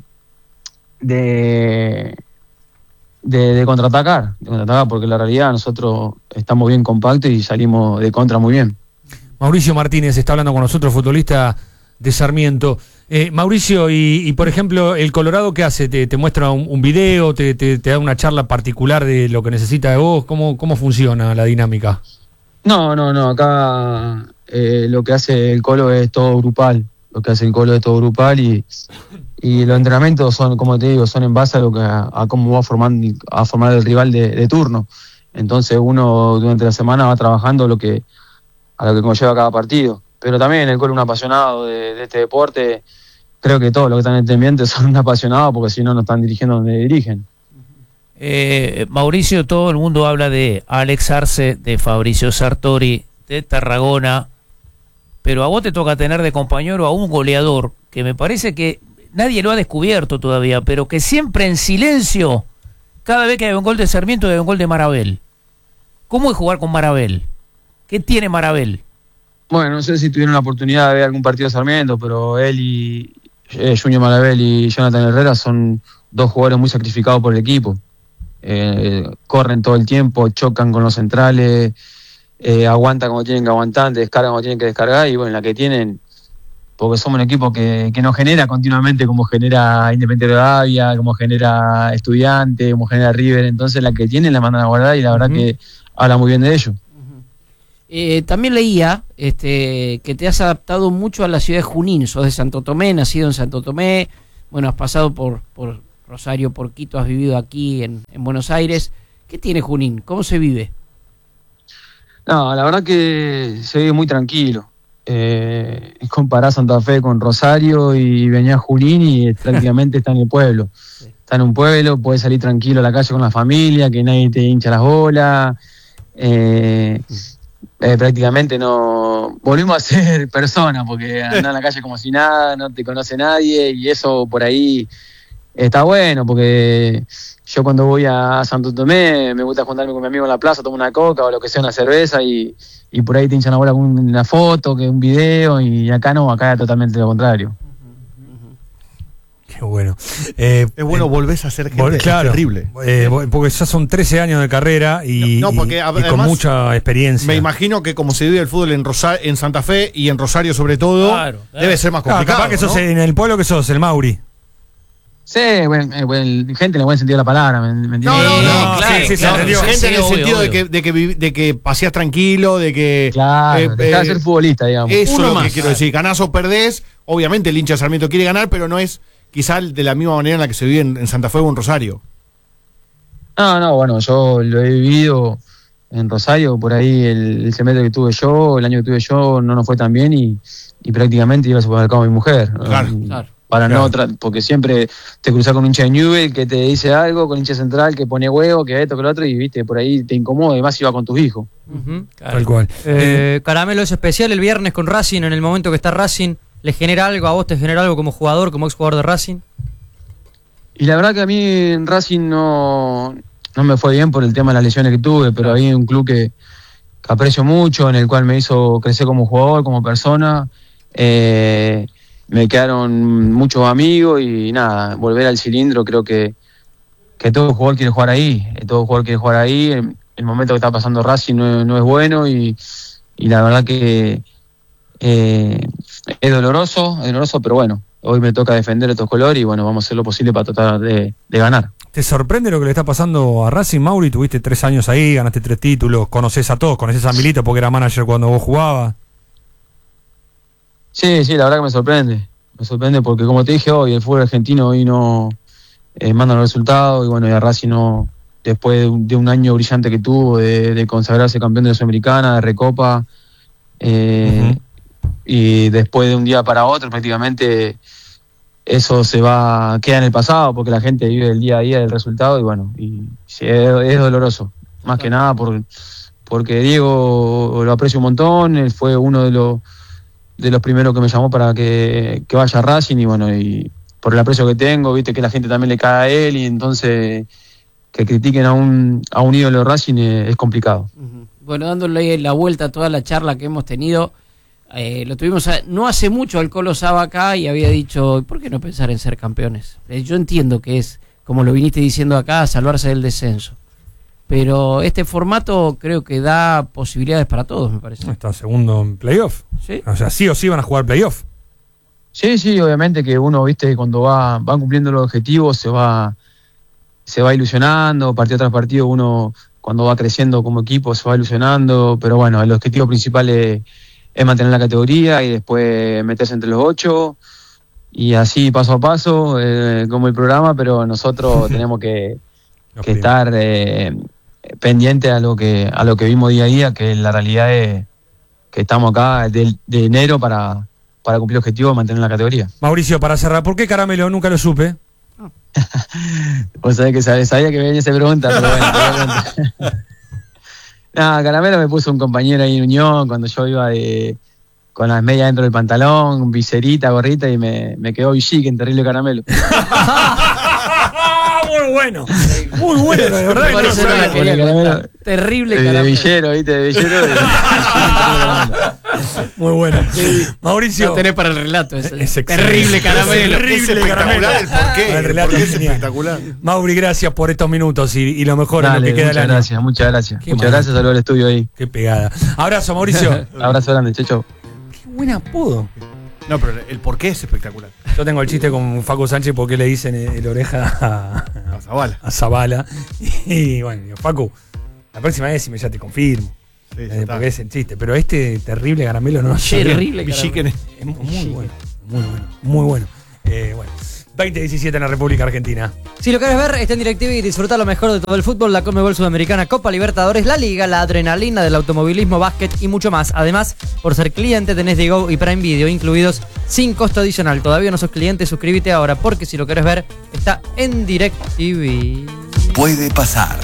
Speaker 5: contraatacar, porque la realidad nosotros estamos bien compactos y salimos de contra muy bien.
Speaker 7: Mauricio Martínez está hablando con nosotros, futbolista de Sarmiento. Mauricio, y por ejemplo, el Colorado, ¿qué hace? ¿Te muestra un video? ¿Te da una charla particular de lo que necesita de vos? ¿Cómo funciona la dinámica?
Speaker 5: No, acá lo que hace el Colo es todo grupal. Y los entrenamientos son, como te digo, son en base a cómo va a formar el rival de turno. Entonces uno durante la semana va trabajando a lo que conlleva cada partido. Pero también el Colo es un apasionado de este deporte. Creo que todos los que están en este ambiente son un apasionados, porque si no están dirigiendo donde dirigen.
Speaker 6: Mauricio, todo el mundo habla de Alex Arce, de Fabricio Sartori, de Tarragona, pero a vos te toca tener de compañero a un goleador que me parece que nadie lo ha descubierto todavía, pero que siempre en silencio, cada vez que hay un gol de Sarmiento hay un gol de Marabel. ¿Cómo es jugar con Marabel? ¿Qué tiene Marabel?
Speaker 5: Bueno, no sé si tuvieron la oportunidad de ver algún partido de Sarmiento, pero él y Junior Marabel y Jonathan Herrera son dos jugadores muy sacrificados por el equipo. Corren todo el tiempo, chocan con los centrales, aguantan como tienen que aguantar, descargan como tienen que descargar, y bueno, la que tienen, porque somos un equipo que nos genera continuamente, como genera Independiente de Rivadavia, como genera Estudiante, como genera River, entonces la que tienen la mandan a guardar, y la verdad que habla muy bien de ellos.
Speaker 6: También leía que te has adaptado mucho a la ciudad de Junín. Sos de Santo Tomé, nacido en Santo Tomé. Bueno, has pasado por Rosario, por Quito, has vivido aquí en Buenos Aires. ¿Qué tiene Junín? ¿Cómo se vive?
Speaker 5: No, la verdad que se vive muy tranquilo. Compará Santa Fe con Rosario y venía a Junín y prácticamente está en el pueblo. Está en un pueblo, puedes salir tranquilo a la calle con la familia, que nadie te hincha las bolas. Prácticamente no volvimos a ser personas, porque andar en la calle como si nada, no te conoce nadie, y eso por ahí está bueno, porque yo cuando voy a Santo Tomé me gusta juntarme con mi amigo en la plaza, tomo una coca o lo que sea, una cerveza, y por ahí te hinchan la bola con una foto, que un video, y acá no, acá es totalmente lo contrario.
Speaker 7: Qué bueno.
Speaker 4: Es bueno, volvés a ser gente,
Speaker 7: claro,
Speaker 4: terrible.
Speaker 7: Porque ya son 13 años de carrera y con mucha experiencia.
Speaker 4: Me imagino que como se vive el fútbol en Santa Fe y en Rosario sobre todo, debe ser más complicado.
Speaker 7: Capaz que sos en el pueblo, que sos el Mauri.
Speaker 5: Sí, gente en el buen sentido de la palabra, ¿me entiendes?
Speaker 4: No,
Speaker 7: claro,
Speaker 4: sí, gente en el sentido de que paseás tranquilo, de que...
Speaker 5: Claro, dejá de ser futbolista, digamos.
Speaker 4: Eso es lo que quiero decir. Ganás o perdés, obviamente el hincha de Sarmiento quiere ganar, pero no es quizá de la misma manera en la que se vive en Santa Fe o en Rosario.
Speaker 5: No, bueno, yo lo he vivido en Rosario, por ahí el semestre que tuve yo, el año que tuve yo, no nos fue tan bien, y prácticamente iba a supermercado a mi mujer.
Speaker 4: Claro.
Speaker 5: Para porque siempre te cruzás con un hincha de Newell que te dice algo, con hincha central que pone huevo, que esto, que lo otro, y viste, por ahí te incomoda, y más iba con tus hijos.
Speaker 7: Tal cual.
Speaker 11: Caramelo, es especial el viernes con Racing, en el momento que está Racing, ¿le genera algo a vos? ¿Te genera algo como jugador, como exjugador de Racing?
Speaker 5: Y la verdad que a mí en Racing no me fue bien por el tema de las lesiones que tuve, pero ahí un club que aprecio mucho, en el cual me hizo crecer como jugador, como persona. Me quedaron muchos amigos y nada, volver al cilindro, creo que todo jugador quiere jugar ahí. El momento que está pasando Racing no es bueno, y la verdad que es doloroso, pero bueno, hoy me toca defender estos colores y bueno, vamos a hacer lo posible para tratar de ganar.
Speaker 7: ¿Te sorprende lo que le está pasando a Racing, Mauri? Tuviste 3 años ahí, ganaste 3 títulos, conoces a todos, conoces a Milito porque era manager cuando vos jugabas.
Speaker 5: Sí, la verdad que me sorprende porque, como te dije hoy, el fútbol argentino hoy no manda los resultados, y bueno, y a Racing no, después de un año brillante que tuvo, de consagrarse campeón de la Sudamericana, de Recopa, y después de un día para otro prácticamente eso queda en el pasado, porque la gente vive el día a día del resultado, y bueno, y sí, es doloroso, más que nada porque Diego lo aprecio un montón, él fue uno de los primeros que me llamó para que vaya a Racing, y bueno, y por el aprecio que tengo, viste que la gente también le cae a él, y entonces que critiquen a un ídolo de Racing es complicado.
Speaker 6: Bueno, dándole la vuelta a toda la charla que hemos tenido, lo tuvimos no hace mucho al Colo Saba acá, y había dicho, ¿por qué no pensar en ser campeones? Yo entiendo que es, como lo viniste diciendo acá, salvarse del descenso, pero este formato creo que da posibilidades para todos, me parece.
Speaker 7: Está segundo en playoff. ¿Sí? O sea, sí o sí van a jugar playoff.
Speaker 5: Sí, obviamente que uno, viste, cuando van cumpliendo los objetivos se va ilusionando, partido tras partido uno cuando va creciendo como equipo se va ilusionando, pero bueno, el objetivo principal es mantener la categoría y después meterse entre los 8, y así paso a paso, como el programa, pero nosotros tenemos que estar pendiente a lo que vimos día a día, que la realidad es que estamos acá de enero para cumplir el objetivo de mantener la categoría.
Speaker 7: Mauricio, para cerrar, ¿por qué Caramelo? Nunca lo supe.
Speaker 5: Vos sabés que sabía que venía esa pregunta, pero bueno. Nada, Caramelo me puso un compañero ahí en Unión cuando yo iba con las medias dentro del pantalón, viserita, gorrita, y me quedó Villiquen, terrible Caramelo.
Speaker 7: Muy bueno. Muy bueno, la verdad.
Speaker 11: Por eso no la quería contar. Terrible
Speaker 6: de
Speaker 11: caramelo.
Speaker 6: villero, ¿viste? De villero.
Speaker 7: Muy bueno. Mauricio.
Speaker 6: No tenés para el relato. Es
Speaker 7: excelente.
Speaker 6: terrible caramelo.
Speaker 7: Terrible caramelo.
Speaker 4: El porqué.
Speaker 7: El relato
Speaker 4: es
Speaker 7: genial.
Speaker 4: espectacular.
Speaker 7: Mauri, gracias por estos minutos y lo mejor
Speaker 6: Dale,
Speaker 7: en lo que queda del año.
Speaker 6: muchas gracias.
Speaker 7: Qué
Speaker 6: Muchas
Speaker 7: mal.
Speaker 6: gracias, saludos al estudio ahí.
Speaker 7: Qué pegada. Abrazo, Mauricio.
Speaker 6: Abrazo grande, chau.
Speaker 7: Qué buen apodo.
Speaker 4: No, pero el porqué es espectacular.
Speaker 7: Yo tengo el chiste con Facu Sánchez porque le dicen el oreja a Zabala. Y bueno, Facu, la próxima vez si me ya te confirmo.
Speaker 4: Sí,
Speaker 7: Porque es el chiste. Pero este terrible caramelo no
Speaker 11: Terrible
Speaker 7: caramelo. Es muy bueno. Muy bueno. Muy bueno. Bueno. 2017 en la República Argentina.
Speaker 11: Si lo querés ver, está en DirecTV y disfruta lo mejor de todo el fútbol, la Conmebol Sudamericana, Copa Libertadores, la Liga, la adrenalina del automovilismo, básquet y mucho más. Además, por ser cliente tenés Digo y Prime Video incluidos sin costo adicional. Todavía no sos cliente, suscríbete ahora porque si lo querés ver, está en DirecTV.
Speaker 12: Puede pasar.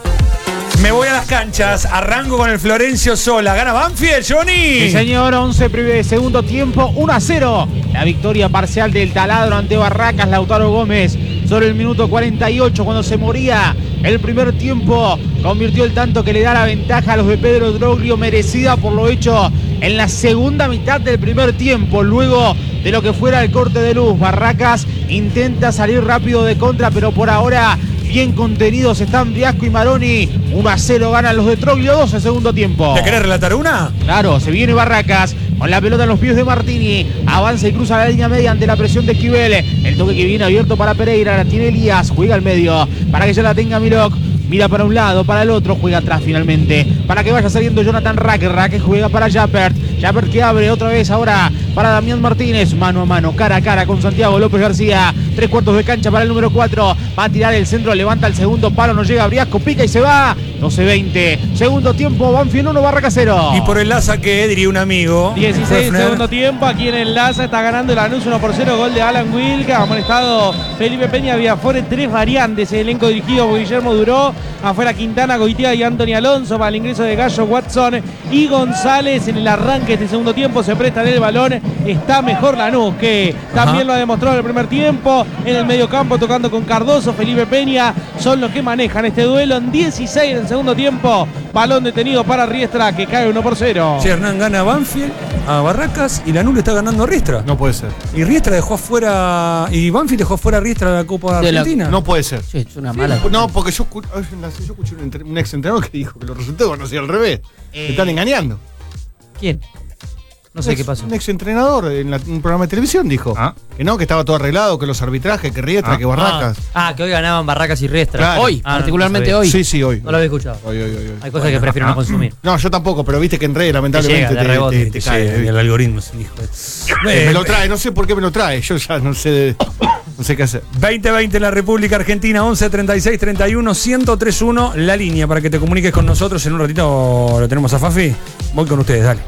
Speaker 7: Me voy a las canchas, arranco con el Florencio Sola. Gana Banfield, Johnny.
Speaker 10: Sí, señor, 11 de segundo tiempo, 1-0. La victoria parcial del Taladro ante Barracas, Lautaro Gómez. Sobre el minuto 48, cuando se moría el primer tiempo, convirtió el tanto que le da la ventaja a los de Pedro Droglio, merecida por lo hecho en la segunda mitad del primer tiempo. Luego de lo que fuera el corte de luz, Barracas intenta salir rápido de contra, pero por ahora bien contenidos están Briasco y Maroni. 1-0 ganan los de Troglio, 2 en segundo tiempo.
Speaker 7: ¿Te querés relatar una?
Speaker 10: Claro, se viene Barracas con la pelota en los pies de Martini. Avanza y cruza la línea media ante la presión de Esquivel. El toque que viene abierto para Pereira. La tiene Elías. Juega al medio para que ya la tenga Milok. Mira para un lado, para el otro, juega atrás finalmente. Para que vaya saliendo Jonathan Rack. Rack juega para Jappert. Jappert que abre otra vez ahora para Damián Martínez. Mano a mano, cara a cara con Santiago López García. 3/4 de cancha para el número 4. Va a tirar el centro, levanta el segundo palo, no llega Briasco, pica y se va. 12-20. Segundo tiempo, Banfield 1, Barracas 0.
Speaker 7: Y por el Laza que diría un amigo.
Speaker 10: 16 segundo tiempo, aquí en el Laza está ganando el Lanús 1-0, gol de Alan Wilka. Amonestado Felipe Peña, Viafore, 3 variantes. El elenco dirigido por Guillermo Duró. Afuera Quintana, Goitia y Anthony Alonso para el ingreso de Gallo, Watson y González. En el arranque de este segundo tiempo se prestan el balón. Está mejor Lanús, que también lo ha demostrado en el primer tiempo. En el medio campo tocando con Cardoso, Felipe Peña son los que manejan este duelo. En 16 en el segundo tiempo, balón detenido para Riestra que cae 1-0.
Speaker 7: Si Hernán gana a Banfield, a Barracas y Lanús le está ganando a Riestra.
Speaker 4: No puede ser.
Speaker 7: Y Riestra dejó afuera. Y Banfield dejó afuera a Riestra de la Copa Argentina.
Speaker 4: No puede ser.
Speaker 11: Sí, es una mala.
Speaker 4: No, porque yo escuché un ex entrenador que dijo que los resultados no hacían al revés. Me están engañando.
Speaker 11: ¿Quién? No sé qué pasó.
Speaker 4: Un ex entrenador en un programa de televisión dijo que no, que estaba todo arreglado, que los arbitrajes, que Riestra, que Barracas.
Speaker 11: Que hoy ganaban Barracas y Riestra.
Speaker 4: Claro.
Speaker 11: Hoy, particularmente hoy.
Speaker 4: Sí, hoy.
Speaker 11: No lo había escuchado.
Speaker 4: Hoy.
Speaker 11: Hay cosas que prefiero no consumir.
Speaker 4: No, yo tampoco, pero viste que en redes lamentablemente
Speaker 11: Te llega, de rebote.
Speaker 4: te cae.
Speaker 7: El algoritmo es un hijo
Speaker 4: Me lo trae, no sé por qué me lo trae. Yo ya no sé qué hacer.
Speaker 7: 2020 en la República Argentina, 11 36 31 1031, la línea para que te comuniques con nosotros. En un ratito lo tenemos a Fafi. Voy con ustedes, dale.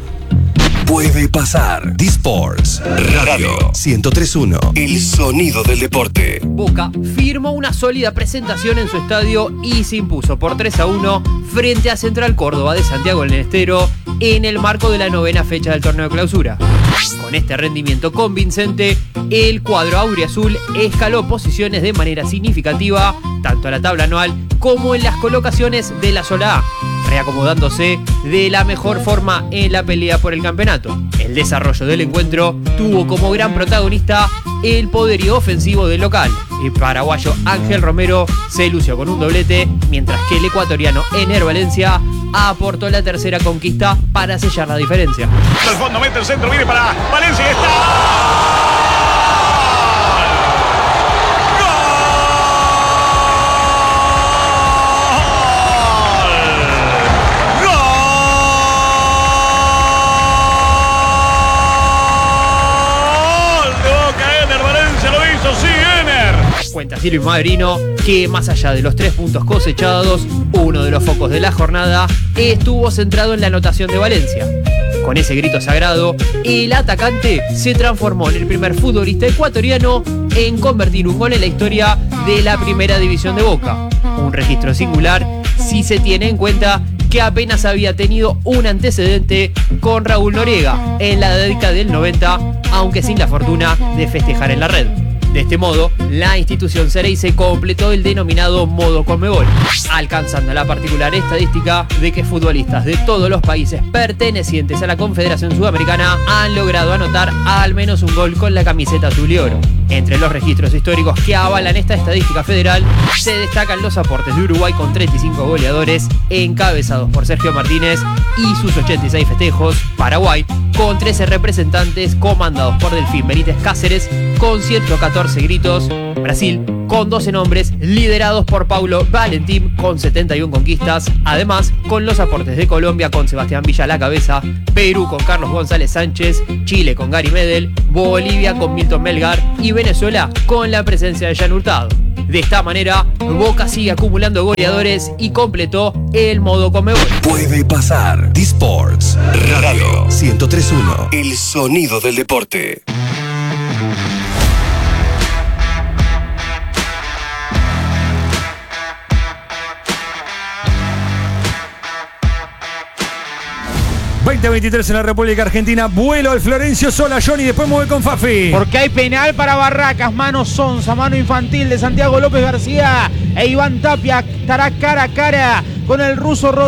Speaker 12: Puede pasar. D-Sports Radio 1031. El sonido del deporte.
Speaker 1: Boca firmó una sólida presentación en su estadio y se impuso por 3-1 frente a Central Córdoba de Santiago del Estero en el marco de la 9ª fecha del torneo de clausura. Con este rendimiento convincente, el cuadro auriazul escaló posiciones de manera significativa, tanto a la tabla anual como en las colocaciones de la zona A, reacomodándose de la mejor forma en la pelea por el campeonato. El desarrollo del encuentro tuvo como gran protagonista el poderío ofensivo del local. El paraguayo Ángel Romero se lució con un doblete, mientras que el ecuatoriano Ener Valencia aportó la tercera conquista para sellar la diferencia.
Speaker 8: Al fondo mete el centro, viene para Valencia, está.
Speaker 1: Cuenta Silvio Madrino que más allá de los 3 puntos cosechados, uno de los focos de la jornada estuvo centrado en la anotación de Valencia. Con ese grito sagrado, el atacante se transformó en el primer futbolista ecuatoriano en convertir un gol en la historia de la primera división de Boca. Un registro singular si se tiene en cuenta que apenas había tenido un antecedente con Raúl Noriega en la década del 90, aunque sin la fortuna de festejar en la red. De este modo, la institución Xereyce completó el denominado modo Conmebol, alcanzando la particular estadística de que futbolistas de todos los países pertenecientes a la Confederación Sudamericana han logrado anotar al menos un gol con la camiseta azul y oro. Entre los registros históricos que avalan esta estadística federal, se destacan los aportes de Uruguay con 35 goleadores, encabezados por Sergio Martínez y sus 86 festejos, Paraguay con 13 representantes comandados por Delfín Benítez Cáceres con 114 gritos, Brasil con 12 nombres liderados por Paulo Valentín con 71 conquistas, además con los aportes de Colombia con Sebastián Villa a la cabeza, Perú con Carlos González Sánchez, Chile con Gary Medel, Bolivia con Milton Melgar y Venezuela con la presencia de Jan Hurtado. De esta manera, Boca sigue acumulando goleadores y completó el modo Conmebol.
Speaker 12: Puede pasar. D-Sports Radio 103.1. El sonido del deporte.
Speaker 7: ...2023 en la República Argentina... ...vuelo al Florencio Sola, Johnny... ...después mueve con Fafi...
Speaker 10: Porque hay penal para Barracas... ...mano Sonsa, mano infantil de Santiago López García... ...e Iván Tapia estará cara a cara... ...con el ruso Rodríguez.